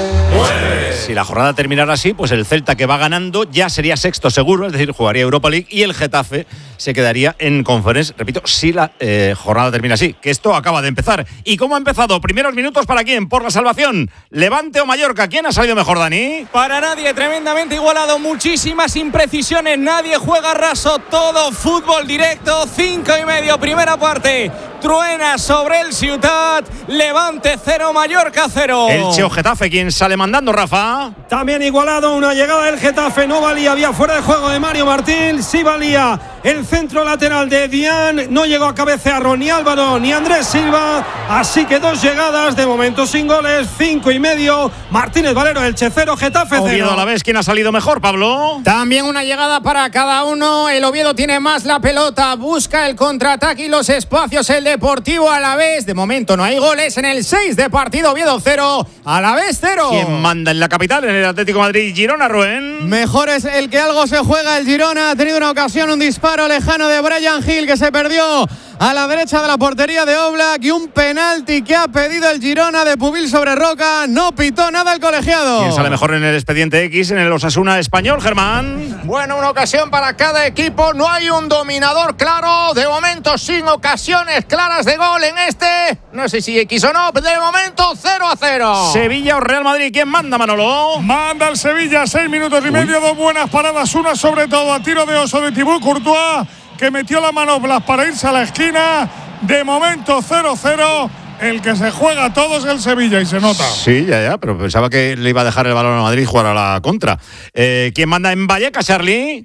Si la jornada terminara así, pues el Celta, que va ganando, ya sería sexto seguro, es decir, jugaría Europa League, y el Getafe se quedaría en Conference. Repito, si la eh, jornada termina así, que esto acaba de empezar. ¿Y cómo ha empezado? Primeros minutos para quién, por la salvación, Levante o Mallorca. ¿Quién ha salido mejor, Dani? Para nadie, tremendamente igualado, muchísimas imprecisiones, nadie juega raso, todo fútbol directo. Cinco y medio, primera parte. Truena sobre el Ciutat, Levante cero, Mallorca cero. Elche o Getafe, ¿quién sale mandando, Rafa? También igualado, una llegada del Getafe, no valía, había fuera de juego de Mario Martín, sí valía el centro lateral de Dian, no llegó a cabecear ni Álvaro ni Andrés Silva, así que dos llegadas, de momento sin goles, cinco y medio, Martínez Valero, Elche cero, Getafe cero. Oviedo a la vez, ¿quién ha salido mejor, Pablo? También una llegada para cada uno, el Oviedo tiene más la pelota, busca el contraataque y los espacios, el Deportivo a la vez, de momento no hay goles en el seis de partido, Oviedo cero, a la vez cero. ¿Quién manda en la capital, en el Atlético de Madrid? Girona, Rubén. Mejor es el que algo se juega el Girona, ha tenido una ocasión, un disparo lejano de Brian Hill que se perdió a la derecha de la portería de Oblak, y un penalti que ha pedido el Girona de Pubil sobre Roca, no pitó nada el colegiado. ¿Quién sale mejor en el expediente X, en el Osasuna español, Germán? Bueno, una ocasión para cada equipo, no hay un dominador claro, de momento sin ocasiones claras de gol en este, no sé si X o no, de momento cero a cero. Sevilla o Real Madrid, ¿quién manda, Manolo? Manda el Sevilla, seis minutos y medio, dos buenas paradas, una sobre todo a tiro de oso de Thibaut Courtois, que metió la manopla para irse a la esquina. De momento cero cero. El que se juega todo es el Sevilla y se nota. Sí, ya, ya, pero pensaba que le iba a dejar el balón a Madrid y jugar a la contra. Eh, ¿Quién manda en Vallecas, Charlie?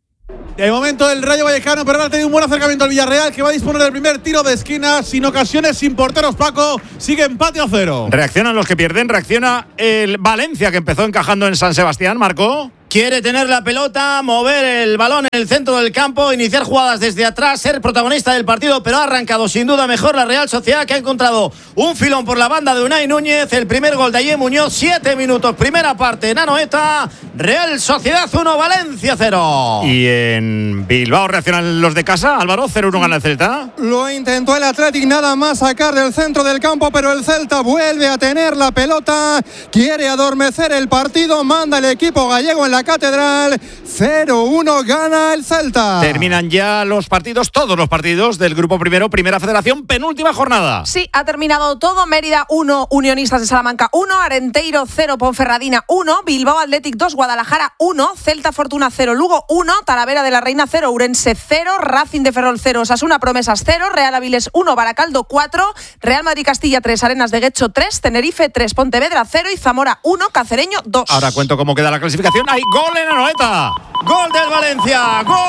De momento el Rayo Vallecano, pero ahora ha tenido un buen acercamiento al Villarreal, que va a disponer del primer tiro de esquina, sin ocasiones, sin porteros, Paco. Sigue empate a cero. Reaccionan los que pierden, reacciona el Valencia, que empezó encajando en San Sebastián, Marco. Quiere tener la pelota, mover el balón en el centro del campo, iniciar jugadas desde atrás, ser protagonista del partido, pero ha arrancado sin duda mejor la Real Sociedad, que ha encontrado un filón por la banda de Unai Núñez. El primer gol de Ayer Muñoz, siete minutos, primera parte en Anoeta. Real Sociedad uno, Valencia cero. Y en Bilbao reaccionan los de casa, Álvaro, cero uno gana el Celta. Lo intentó el Athletic nada más sacar del centro del campo, pero el Celta vuelve a tener la pelota, quiere adormecer el partido, manda el equipo gallego en la Catedral, cero uno gana el Celta. Terminan ya los partidos, todos los partidos del Grupo Primero, Primera Federación, penúltima jornada. Sí, ha terminado todo. Mérida uno, Unionistas de Salamanca uno, Arenteiro cero, Ponferradina uno, Bilbao Athletic dos, Guadalajara uno, Celta Fortuna cero, Lugo uno, Talavera de la Reina cero, Urense cero, Racing de Ferrol cero, Osasuna Promesas cero, Real Avilés uno, Baracaldo cuatro, Real Madrid Castilla tres, Arenas de Guecho tres, Tenerife tres, Pontevedra cero y Zamora uno, Cacereño dos. Ahora cuento cómo queda la clasificación. ¡Hay gol en Anoeta! Gol del Valencia, gol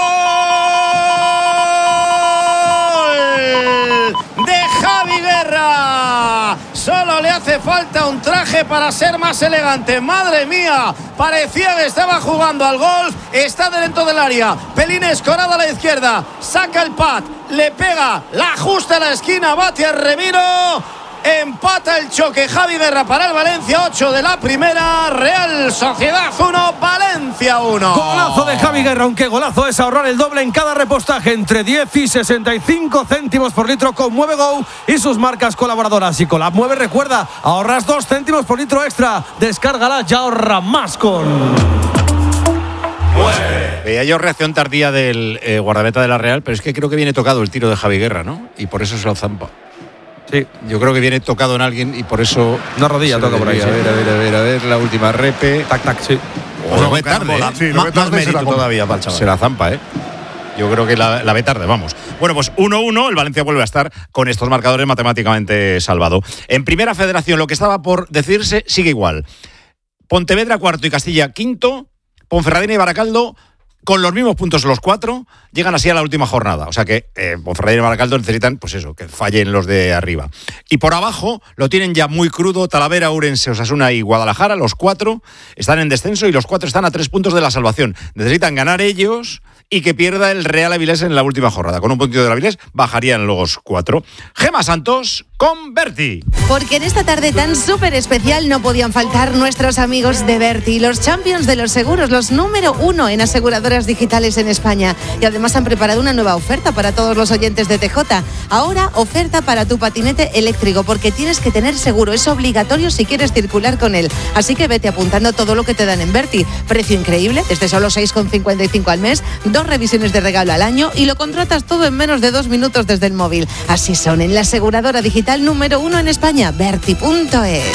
de Javi Guerra. Solo le hace falta un traje para ser más elegante. Madre mía, parecía que estaba jugando al golf. Está dentro del área. Pelín escorado a la izquierda. Saca el pad, le pega, la ajusta a la esquina, bate a Remiro. Empata el choque Javi Guerra para el Valencia. Ocho de la primera. Real Sociedad uno, Valencia uno. Golazo de Javi Guerra, aunque golazo es ahorrar el doble en cada repostaje entre diez y sesenta y cinco céntimos por litro con Mueve Go y sus marcas colaboradoras. Y con la Mueve, recuerda, ahorras dos céntimos por litro extra. Descárgala y ahorra más con... Veía yo reacción tardía del eh, guardameta de la Real, pero es que creo que viene tocado el tiro de Javi Guerra, ¿no? Y por eso se lo zampa. Sí, yo creo que viene tocado en alguien y por eso. Una rodilla toca por ahí. A ver, a ver, a ver, a ver, la última repe. Tac, tac, sí. O lo ve tarde, ¿eh? Sí, lo más, ve tarde más mérito se la todavía para el chaval. Se la zampa, ¿eh? Yo creo que la, la ve tarde, vamos. Bueno, pues uno uno, el Valencia vuelve a estar con estos marcadores matemáticamente salvado. En Primera Federación, lo que estaba por decirse sigue igual. Pontevedra cuarto y Castilla quinto, Ponferradina y Baracaldo con los mismos puntos los cuatro, llegan así a la última jornada. O sea que eh, Ponferradina y Baracaldo necesitan, pues eso, que fallen los de arriba. Y por abajo lo tienen ya muy crudo Talavera, Ourense, Osasuna y Guadalajara. Los cuatro están en descenso y los cuatro están a tres puntos de la salvación. Necesitan ganar ellos y que pierda el Real Avilés en la última jornada. Con un puntito del Avilés bajarían los cuatro. Gema Santos con Berti. Porque en esta tarde tan súper especial no podían faltar nuestros amigos de Berti, los champions de los seguros, los número uno en aseguradoras digitales en España. Y además han preparado una nueva oferta para todos los oyentes de T J. Ahora, oferta para tu patinete eléctrico, porque tienes que tener seguro. Es obligatorio si quieres circular con él. Así que vete apuntando todo lo que te dan en Berti. Precio increíble, desde solo seis con cincuenta y cinco al mes, dos revisiones de regalo al año y lo contratas todo en menos de dos minutos desde el móvil. Así son en la aseguradora digital número uno en España, Berti punto es.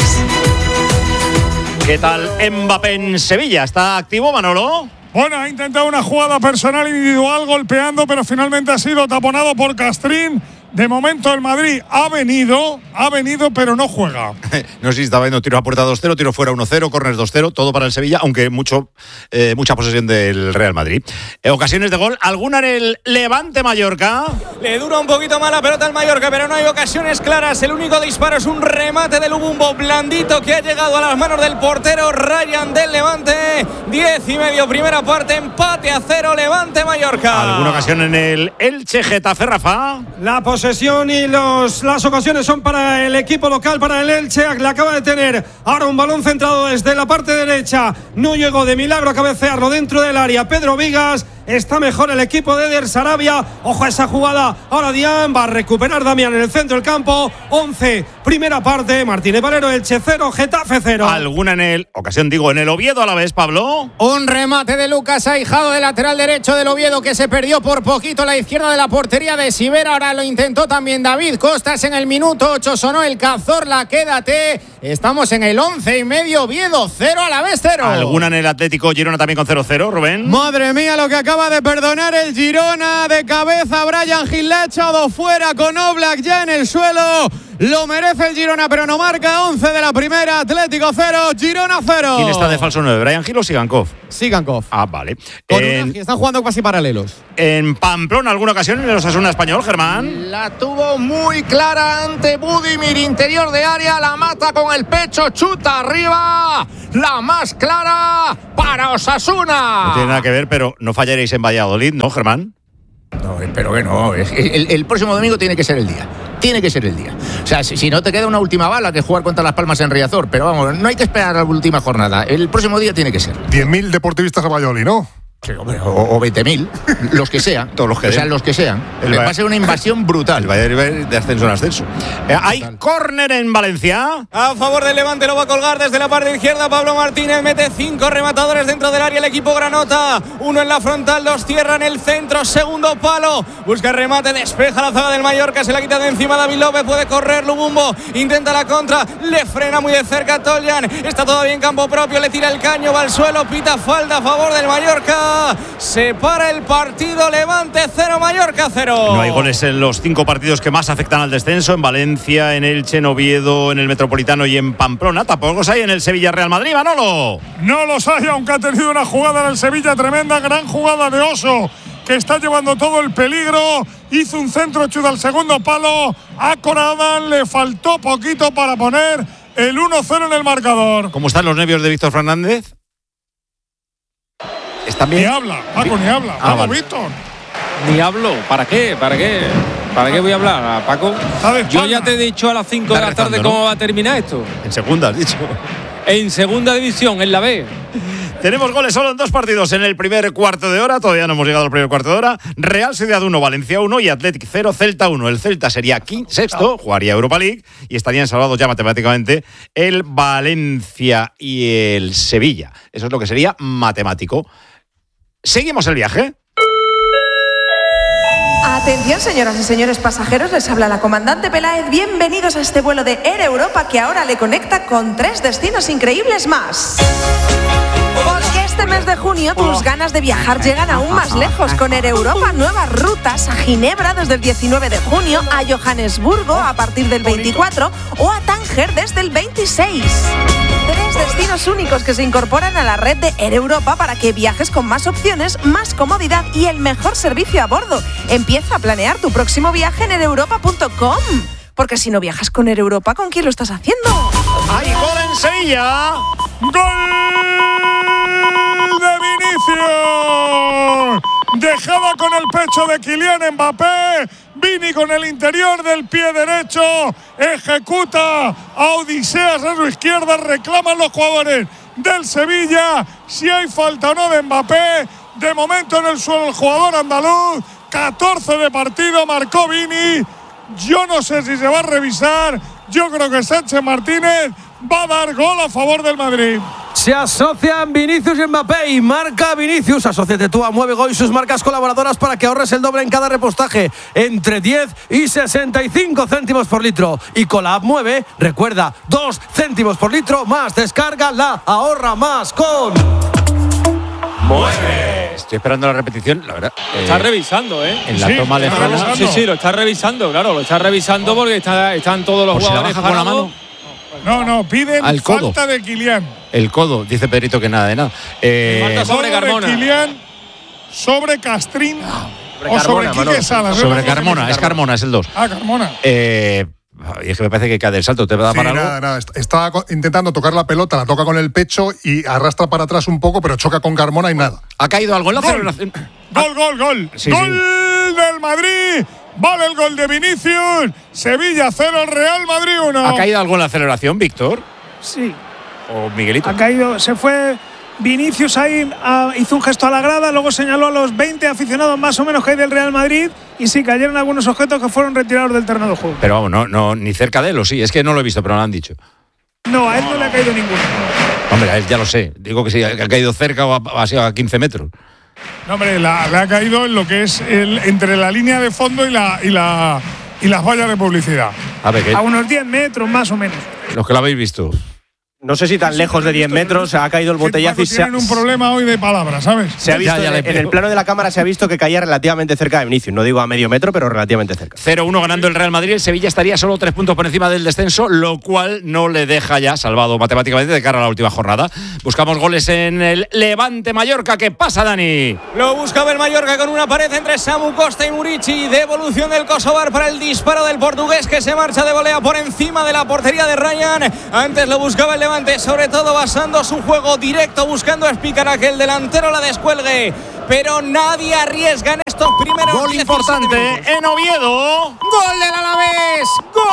¿Qué tal Mbappé en Sevilla? ¿Está activo, Manolo? Bueno, ha intentado una jugada personal individual golpeando, pero finalmente ha sido taponado por Castrín. De momento el Madrid ha venido, ha venido, pero no juega. No sé si estaba viendo tiro a puerta dos cero, tiro fuera uno cero, córner dos cero, todo para el Sevilla, aunque mucho, eh, mucha posesión del Real Madrid. Eh, ocasiones de gol, ¿alguna en el Levante Mallorca? Le dura un poquito más la pelota al Mallorca, pero no hay ocasiones claras. El único disparo es un remate de Lubumbo blandito que ha llegado a las manos del portero Ryan del Levante. Diez y medio, primera parte, empate a cero, Levante Mallorca. ¿Alguna ocasión en el Elche Getafe, Rafa? La posesión y los, las ocasiones son para el equipo local, para el Elche. Le acaba de tener ahora un balón centrado desde la parte derecha. No llegó de milagro a cabecearlo dentro del área Pedro Vigas. Está mejor el equipo de Eder Sarabia. Ojo a esa jugada. Ahora Dian va a recuperar Damián en el centro del campo. once, primera parte. Martínez Valero, Elche cero, Getafe cero. ¿Alguna en el, ocasión digo, en el Oviedo a la vez, Pablo? Un remate de Lucas Aijado de lateral derecho del Oviedo que se perdió por poquito a la izquierda de la portería de Sivera. Ahora lo intentó también David Costas en el minuto ocho. Sonó el Cazorla, quédate. Estamos en el once y medio. Oviedo cero, a la vez cero. ¿Alguna en el Atlético Girona también con cero cero, Rubén? Madre mía, lo que acaba de perdonar el Girona. De cabeza Brian Gil, le ha echado fuera con Oblak ya en el suelo. Lo merece el Girona, pero no marca. Once de la primera, Atlético cero, Girona cero. ¿Quién está de falso nueve? ¿Brian Gil o Sigankov? Sigankov. Ah, vale. Con en, Unagi, están jugando casi paralelos. En Pamplona, ¿alguna ocasión en el Osasuna español, Germán? La tuvo muy clara ante Budimir, interior de área, la mata con el pecho, chuta arriba. La más clara para Osasuna. No tiene nada que ver, pero no fallaréis en Valladolid, ¿no, Germán? No, espero que no. El, el próximo domingo tiene que ser el día. Tiene que ser el día. O sea, si, si no te queda una última bala que jugar contra Las Palmas en Riazor, pero vamos, no hay que esperar a la última jornada. El próximo día tiene que ser. diez mil deportivistas a Valladolid, ¿no? Sí, hombre, o, o veinte mil, los que sean. Todos los que O sea, los que sean. El Va a ser una invasión brutal. El Valladolid de ascenso en ascenso. Eh, hay córner en Valencia. A favor del Levante, lo va a colgar desde la parte izquierda. Pablo Martínez mete cinco rematadores dentro del área. El equipo granota. Uno en la frontal, dos cierra en el centro. Segundo palo. Busca el remate, despeja la zaga del Mallorca. Se la quita de encima David López. Puede correr Lubumbo. Intenta la contra. Le frena muy de cerca Toljan. Está todavía en campo propio. Le tira el caño. Va al suelo. Pita falta a favor del Mallorca. Se para el partido. Levante cero, Mallorca cero. No hay goles en los cinco partidos que más afectan al descenso. En Valencia, en Elche, en Oviedo, en el Metropolitano y en Pamplona. Tampoco los hay en el Sevilla Real Madrid, Manolo. No los hay, aunque ha tenido una jugada en el Sevilla tremenda. Gran jugada de Oso, que está llevando todo el peligro. Hizo un centro chudo al segundo palo. A Corada le faltó poquito para poner el uno cero en el marcador. ¿Cómo están los nervios de Víctor Fernández? ¿Están bien? Ni habla, Paco, ni habla. Ah, Vamos, vale. Víctor. Ni hablo. ¿Para qué? ¿Para qué? ¿Para qué voy a hablar, Paco? Yo ya te he dicho a las cinco de la rezando, tarde ¿no? cómo va a terminar esto. En segunda, has dicho. En segunda división, en la B. Tenemos goles solo en dos partidos en el primer cuarto de hora. Todavía no hemos llegado al primer cuarto de hora. Real Sociedad uno, Valencia uno y Athletic cero, Celta uno. El Celta sería quinto, sexto, jugaría Europa League y estarían salvados ya matemáticamente el Valencia y el Sevilla. Eso es lo que sería matemático. Seguimos el viaje. Atención, señoras y señores pasajeros, les habla la comandante Peláez. Bienvenidos a este vuelo de Air Europa que ahora le conecta con tres destinos increíbles más. Porque este mes de junio tus ganas de viajar llegan aún más lejos con Air Europa. Nuevas rutas a Ginebra desde el diecinueve de junio, a Johannesburgo a partir del veinticuatro o a Tánger desde el veintiséis. Tres destinos únicos que se incorporan a la red de Air Europa para que viajes con más opciones, más comodidad y el mejor servicio a bordo. Empieza a planear tu próximo viaje en air europa punto com. Porque si no viajas con Air Europa, ¿con quién lo estás haciendo? ¡Hay gol en Sevilla! ¡Gol de Vinicius! Dejada con el pecho de Kylian Mbappé. Vini con el interior del pie derecho. Ejecuta a Odiseas a su izquierda. Reclaman los jugadores del Sevilla si hay falta o no de Mbappé. De momento en el suelo el jugador andaluz. catorce de partido, marcó Vini. Yo no sé si se va a revisar. Yo creo que Sánchez Martínez va a dar gol a favor del Madrid. Se asocian Vinicius y Mbappé y marca Vinicius. Asociate tú a Mueve Go y sus marcas colaboradoras para que ahorres el doble en cada repostaje, entre diez y sesenta y cinco céntimos por litro. Y con la app Mueve, recuerda, dos céntimos por litro más. Descarga la ahorra más con Mueve. Estoy esperando la repetición, la verdad. Lo está eh, revisando, ¿eh? En la sí, toma lejana. Sí, sí, lo está revisando, claro, lo está revisando porque está, están todos los Por jugadores si la baja con la mano. No, no, piden Al codo. falta de Kylian. El codo, dice Pedrito que nada de nada. Eh, Falta sobre Carmona. De Kylian, sobre Castrín sobre o Carmona, sobre Quique Salas. Sobre Carmona, es Carmona, es el dos. Ah, Carmona. Eh, y es que me parece que cae del salto. ¿Te va a dar sí, para nada, algo? nada. Está intentando tocar la pelota, la toca con el pecho y arrastra para atrás un poco, pero choca con Carmona y nada. ¿Ha caído algo en la gol. celebración? Gol, gol, gol. Sí, gol sí. del Madrid. Vale el gol de Vinicius. Sevilla cero, Real Madrid uno. ¿Ha caído algo en la celebración, Víctor? Sí. ¿O Miguelito? Ha caído, se fue Vinicius ahí, a, hizo un gesto a la grada, luego señaló a los veinte aficionados más o menos que hay del Real Madrid y sí, cayeron algunos objetos que fueron retirados del terreno de juego. Pero vamos, no, no, ni cerca de él, o sí, es que no lo he visto, pero me lo han dicho. No, a él no, no le ha caído ninguno. Hombre, a él ya lo sé, digo que sí, ha caído cerca o ha, ha sido a quince metros. No, hombre, la, le ha caído en lo que es el, entre la línea de fondo y, la, y, la, y las vallas de publicidad. A ver, ¿qué? A unos diez metros más o menos. Los que lo habéis visto. No sé si tan lejos de diez metros ha caído el botellazo y se ha, tienen un problema hoy de palabras, ¿sabes? Se ha visto ya, ya en, en el plano de la cámara se ha visto que caía relativamente cerca de Vinicius. No digo a medio metro, pero relativamente cerca. cero uno ganando el Real Madrid. El Sevilla estaría solo tres puntos por encima del descenso, lo cual no le deja ya salvado matemáticamente de cara a la última jornada. Buscamos goles en el Levante Mallorca. ¿Qué pasa, Dani? Lo buscaba el Mallorca con una pared entre Samu Costa y Murici. Devolución del Kosovar para el disparo del portugués que se marcha de volea por encima de la portería de Ryan. Antes lo buscaba el Levante, sobre todo basando su juego directo, buscando a Espícara que el delantero la descuelgue, pero nadie arriesga en estos primeros gol importante minutos. En Oviedo. Gol del Alavés.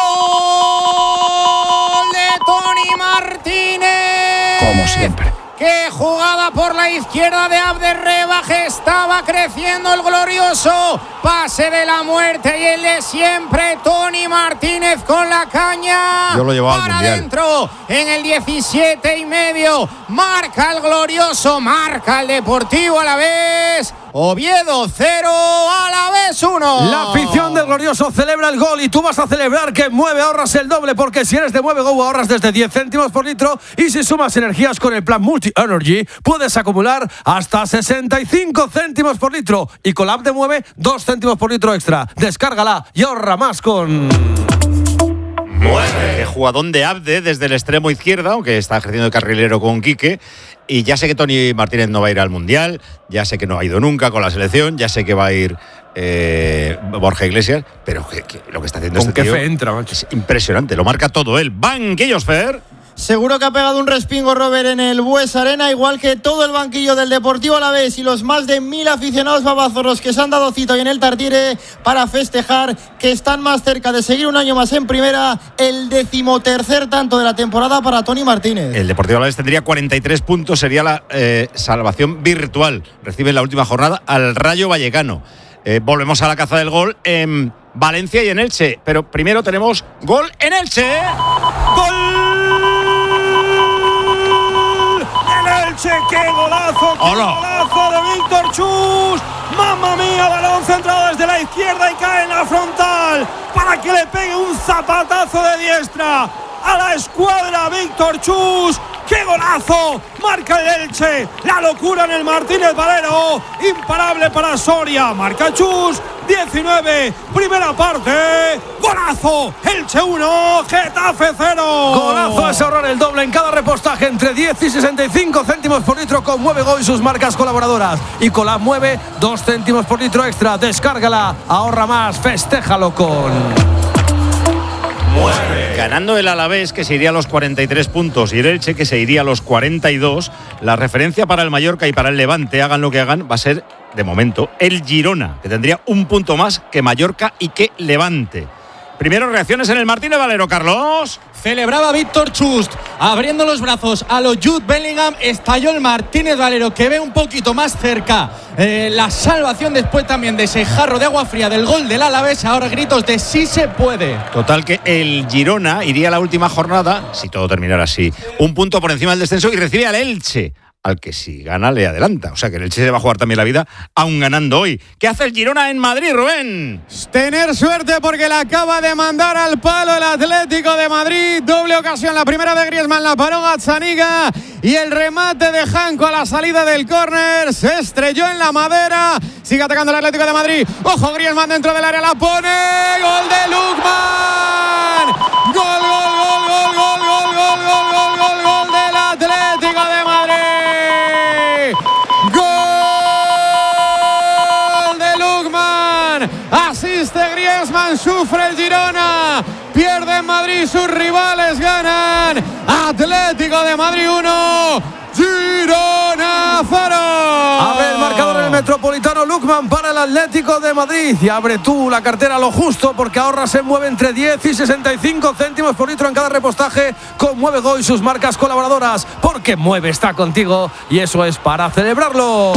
Gol de Toni Martínez. Como siempre. ¡Qué jugada por la izquierda de Abderrebaj! Estaba creciendo el glorioso pase de la muerte y el de siempre. Toni Martínez con la caña. Yo lo llevaba para al mundial. adentro en el diecisiete y medio. Marca el glorioso, marca el Deportivo Alavés. Oviedo cero, Alavés uno. La afición del glorioso celebra el gol y tú vas a celebrar que en Mueve ahorras el doble, porque si eres de Mueve Go ahorras desde diez céntimos por litro y si sumas energías con el plan Multi Energy puedes acumular hasta sesenta y cinco céntimos por litro y con la app de Mueve dos céntimos por litro extra. Descárgala y ahorra más con Que jugadón de Abde desde el extremo izquierda, aunque está ejerciendo de carrilero con Quique. Y ya sé que Tony Martínez no va a ir al Mundial, ya sé que no ha ido nunca con la selección, ya sé que va a ir eh, Borja Iglesias, pero que, que lo que está haciendo ¿Con este qué tío fe entra, macho? es impresionante, lo marca todo él. Banquillos, Fer. Seguro que ha pegado un respingo Robert en el Bues Arena, igual que todo el banquillo del Deportivo Alavés y los más de mil aficionados babazorros que se han dado cita hoy en el Tartiere para festejar que están más cerca de seguir un año más en primera, el decimotercer tanto de la temporada para Tony Martínez. El Deportivo Alavés tendría cuarenta y tres puntos, sería la eh, salvación virtual. Recibe en la última jornada al Rayo Vallecano. Eh, volvemos a la caza del gol en Valencia y en Elche, pero primero tenemos gol en Elche. ¡Gol! Elche, qué golazo, qué Hola. golazo de Víctor Chus. Mamma mía, balón centrado desde la izquierda y cae en la frontal para que le pegue un zapatazo de diestra a la escuadra Víctor Chus. ¡Qué golazo! Marca el Elche. La locura en el Martínez Valero. Imparable para Soria. Marca Chus. diecinueve. Primera parte. Golazo. Elche uno. Getafe cero. Golazo es ahorrar el doble en cada repostaje entre diez y sesenta y cinco céntimos por litro con Mueve Go y sus marcas colaboradoras. Y Colab Mueve, dos céntimos por litro extra. Descárgala. Ahorra más. Festéjalo con... Ganando el Alavés, que se iría a los cuarenta y tres puntos, y el Elche, que se iría a los cuarenta y dos, la referencia para el Mallorca y para el Levante, hagan lo que hagan, va a ser, de momento, el Girona, que tendría un punto más que Mallorca y que Levante. Primero reacciones en el Martínez Valero, Carlos. Celebraba Víctor Chust, abriendo los brazos a los Jude Bellingham. Estalló el Martínez Valero, que ve un poquito más cerca eh, la salvación después también de ese jarro de agua fría del gol del Alavés. Ahora gritos de sí se puede. Total, que el Girona iría a la última jornada, si todo terminara así, un punto por encima del descenso y recibe al Elche, al que si gana le adelanta. O sea que el Elche se va a jugar también la vida, aún ganando hoy. ¿Qué hace el Girona en Madrid, Rubén? Tener suerte porque le acaba de mandar al palo el Atlético de Madrid. Doble ocasión, la primera de Griezmann, la paró Gazzaniga y el remate de Janko a la salida del córner. Se estrelló en la madera. Sigue atacando el Atlético de Madrid. Ojo, Griezmann dentro del área, la pone. Gol de Lukman. Gol, gol, gol, gol, gol, gol, gol, gol, gol, gol, gol del Atlético de Madrid. Asiste Griezmann, sufre el Girona, pierde en Madrid, sus rivales ganan. Atlético de Madrid uno, Girona cero. Abre el marcador en el Metropolitano Lukman para el Atlético de Madrid. Y abre tú la cartera a lo justo, porque ahorra se mueve entre diez y sesenta y cinco céntimos por litro en cada repostaje con Mueve Go y sus marcas colaboradoras. Porque Mueve está contigo y eso es para celebrarlo.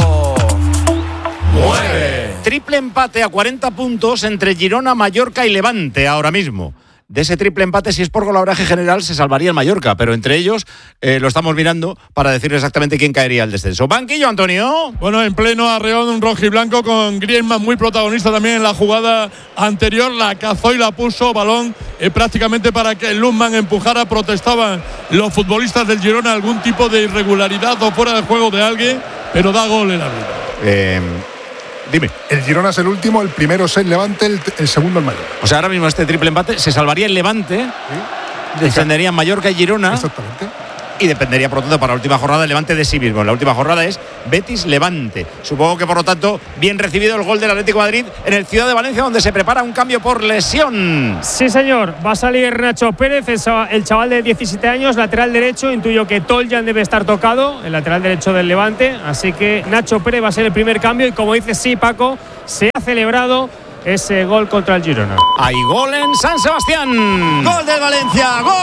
Mueve. Triple empate a cuarenta puntos entre Girona, Mallorca y Levante ahora mismo. De ese triple empate, si es por golabraje general, se salvaría el Mallorca, pero entre ellos eh, lo estamos mirando para decir exactamente quién caería al descenso. Banquillo, Antonio. Bueno, en pleno arreón, un rojiblanco con Griezmann muy protagonista también en la jugada anterior. La cazó y la puso, balón eh, prácticamente para que Lukman empujara. Protestaban los futbolistas del Girona algún tipo de irregularidad o fuera de juego de alguien, pero da gol el árbitro. Eh... Dime. El Girona es el último, el primero es el Levante, el, el segundo el Mallorca. O sea, ahora mismo este triple empate se salvaría el Levante, ¿sí? Descenderían Mallorca y Girona. Exactamente. Y dependería, por lo tanto, para la última jornada el Levante de sí mismo. La última jornada es Betis-Levante. Supongo que, por lo tanto, bien recibido el gol del Atlético de Madrid en el Ciudad de Valencia, donde se prepara un cambio por lesión. Sí, señor. Va a salir Nacho Pérez, el chaval de diecisiete años, lateral derecho. Intuyo que Toljan debe estar tocado, el lateral derecho del Levante. Así que Nacho Pérez va a ser el primer cambio. Y como dice, sí, Paco, se ha celebrado ese gol contra el Girona. Hay gol en San Sebastián. Gol del Valencia. Gol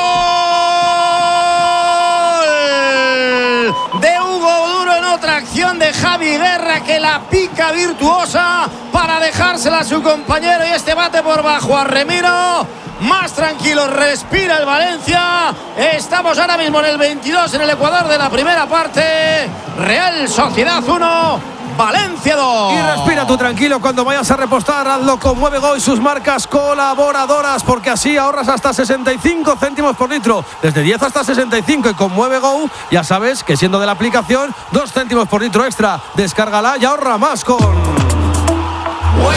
de Hugo Duro en otra acción de Javi Guerra, que la pica virtuosa para dejársela a su compañero, y este bate por bajo a Remiro. Más tranquilo respira el Valencia. Estamos ahora mismo en el veintidós en el Ecuador de la primera parte. Real Sociedad uno, Valencia dos. Y respira tú tranquilo cuando vayas a repostar. Hazlo con Mueve Go y sus marcas colaboradoras, porque así ahorras hasta sesenta y cinco céntimos por litro, desde diez hasta sesenta y cinco. Y con Mueve Go ya sabes que, siendo de la aplicación, dos céntimos por litro extra. Descárgala y ahorra más con Mueve.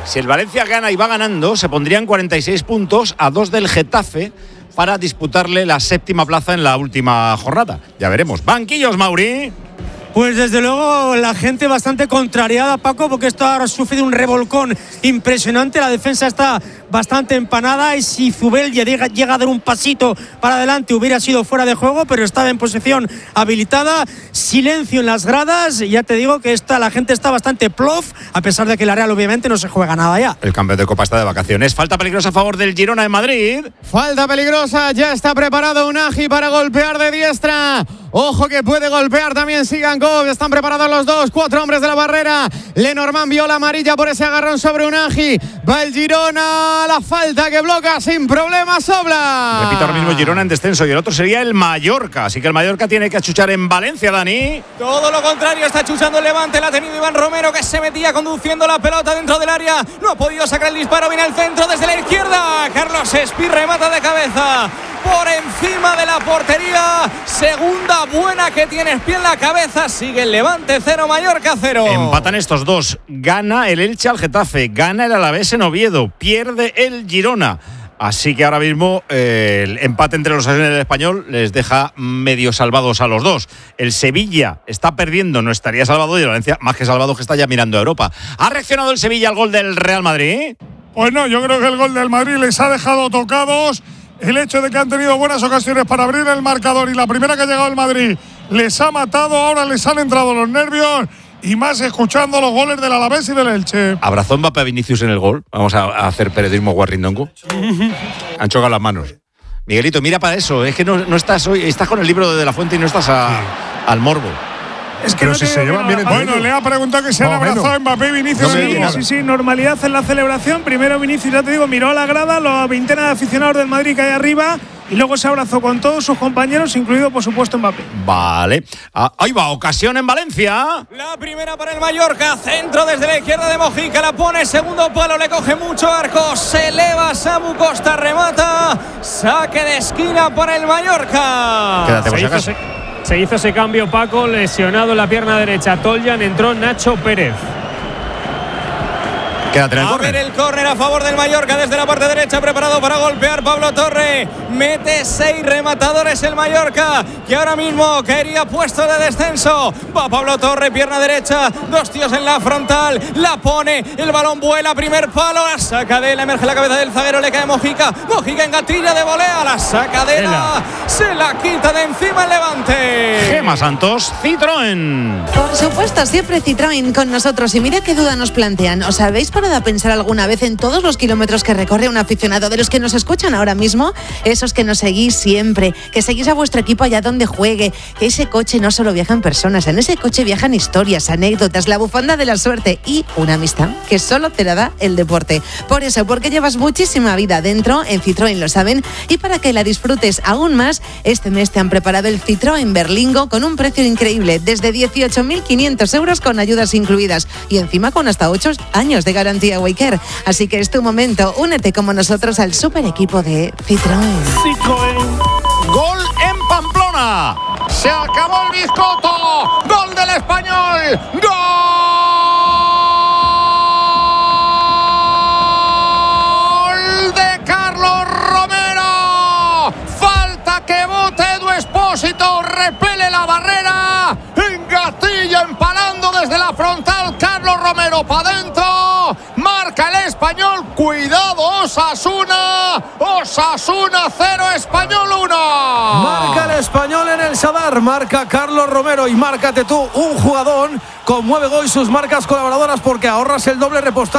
Si el Valencia gana y va ganando, se pondrían cuarenta y seis puntos a dos del Getafe para disputarle la séptima plaza en la última jornada. Ya veremos. Banquillos, Mauri. Pues desde luego la gente bastante contrariada, Paco, porque esto ha sufrido un revolcón impresionante. La defensa está bastante empanada y si Zubel llega, llega a dar un pasito para adelante hubiera sido fuera de juego, pero estaba en posición habilitada. Silencio en las gradas. Ya te digo que esta, la gente está bastante plof, a pesar de que la Real obviamente no se juega nada ya. El campeón de Copa está de vacaciones. Falta peligrosa a favor del Girona en Madrid. Falta peligrosa, ya está preparado Unagi para golpear de diestra. Ojo que puede golpear también Sigankov. Están preparados los dos, cuatro hombres de la barrera. Lenormand vio la amarilla por ese agarrón sobre Unagi. Va el Girona, la falta que bloca sin problemas Oblak. Repito, ahora mismo Girona en descenso y el otro sería el Mallorca. Así que el Mallorca tiene que achuchar en Valencia, Dani. Todo lo contrario, está achuchando el Levante. La ha tenido Iván Romero, que se metía conduciendo la pelota dentro del área. No ha podido sacar el disparo, viene el centro desde la izquierda. Carlos Espí remata de cabeza por encima de la portería. Segunda buena que tiene Espí en la cabeza. Sigue el Levante cero, Mallorca cero. Empatan estos dos. Gana el Elche al Getafe. Gana el Alavés en Oviedo. Pierde el Girona. Así que ahora mismo eh, el empate entre los Asuna y el Español les deja medio salvados a los dos. El Sevilla está perdiendo, no estaría salvado, y el Valencia más que salvado, que está ya mirando a Europa. ¿Ha reaccionado el Sevilla al gol del Real Madrid? Pues no, yo creo que el gol del Madrid les ha dejado tocados. El hecho de que han tenido buenas ocasiones para abrir el marcador y la primera que ha llegado el Madrid les ha matado, ahora les han entrado los nervios. Y más escuchando los goles del Alavés y del Elche. ¿Abrazó Mbappé a Vinicius en el gol? Vamos a, a hacer periodismo guarrindongo. Han chocado las manos. Miguelito, mira para eso. Es que no, no estás hoy, estás con el libro de De la Fuente y no estás a, al morbo. Es que no si se llevan bien. Bueno, le ha preguntado que se han abrazado Mbappé y Vinicius. Sí, sí, sí, normalidad en la celebración. Primero Vinicius, ya te digo, miró a la grada, la veintena de aficionados del Madrid que hay arriba. Y luego se abrazó con todos sus compañeros, incluido, por supuesto, Mbappé. Vale. Ah, ahí va, ocasión en Valencia. La primera para el Mallorca. Centro desde la izquierda de Mojica. La pone, segundo palo, le coge mucho arco. Se eleva Samu Costa, remata. Saque de esquina para el Mallorca. Quédate, se, hizo ese, se hizo ese cambio, Paco, lesionado en la pierna derecha. Toljan, entró Nacho Pérez. Quédate en el a córner. ver el córner a favor del Mallorca desde la parte derecha, preparado para golpear Pablo Torre. Mete seis rematadores el Mallorca, que ahora mismo caería puesto de descenso. Va Pablo Torre, pierna derecha, dos tíos en la frontal, la pone, el balón vuela, primer palo, la saca de él, emerge la cabeza del zaguero, le cae Mojica. Mojica en gatilla de volea, la saca de él, se la quita de encima el Levante. Gema Santos, Citroën. Por supuesto, siempre Citroën con nosotros. Y mira qué duda nos plantean. ¿Os habéis parado a pensar alguna vez en todos los kilómetros que recorre un aficionado de los que nos escuchan ahora mismo? Esos que nos seguís siempre, que seguís a vuestro equipo allá donde juegue, que ese coche no solo viajan personas, en ese coche viajan historias, anécdotas, la bufanda de la suerte y una amistad que solo te la da el deporte. Por eso, porque llevas muchísima vida dentro, en Citroën lo saben, y para que la disfrutes aún más, este mes te han preparado el Citroën Berlingo con un precio increíble, desde dieciocho mil quinientos euros con ayudas incluidas y encima con hasta ocho años de garantía Waycare. Así que es tu momento, únete como nosotros al super equipo de Citroën. Citroën. Gol en Pamplona. Se acabó el bizcoto. Gol del Español. Gol de Carlos Romero. Falta que bote Edu Expósito. Repele la barrera. Engatilla empalando desde la frontal. Carlos Romero para adentro. Marca el Español. Cuidado, Osasuna. Osasuna cero, Español uno. Marca el Español en el Sadar. Marca Carlos Romero. Y márcate tú un jugador. Conmueve hoy sus marcas colaboradoras porque ahorras el doble repostar.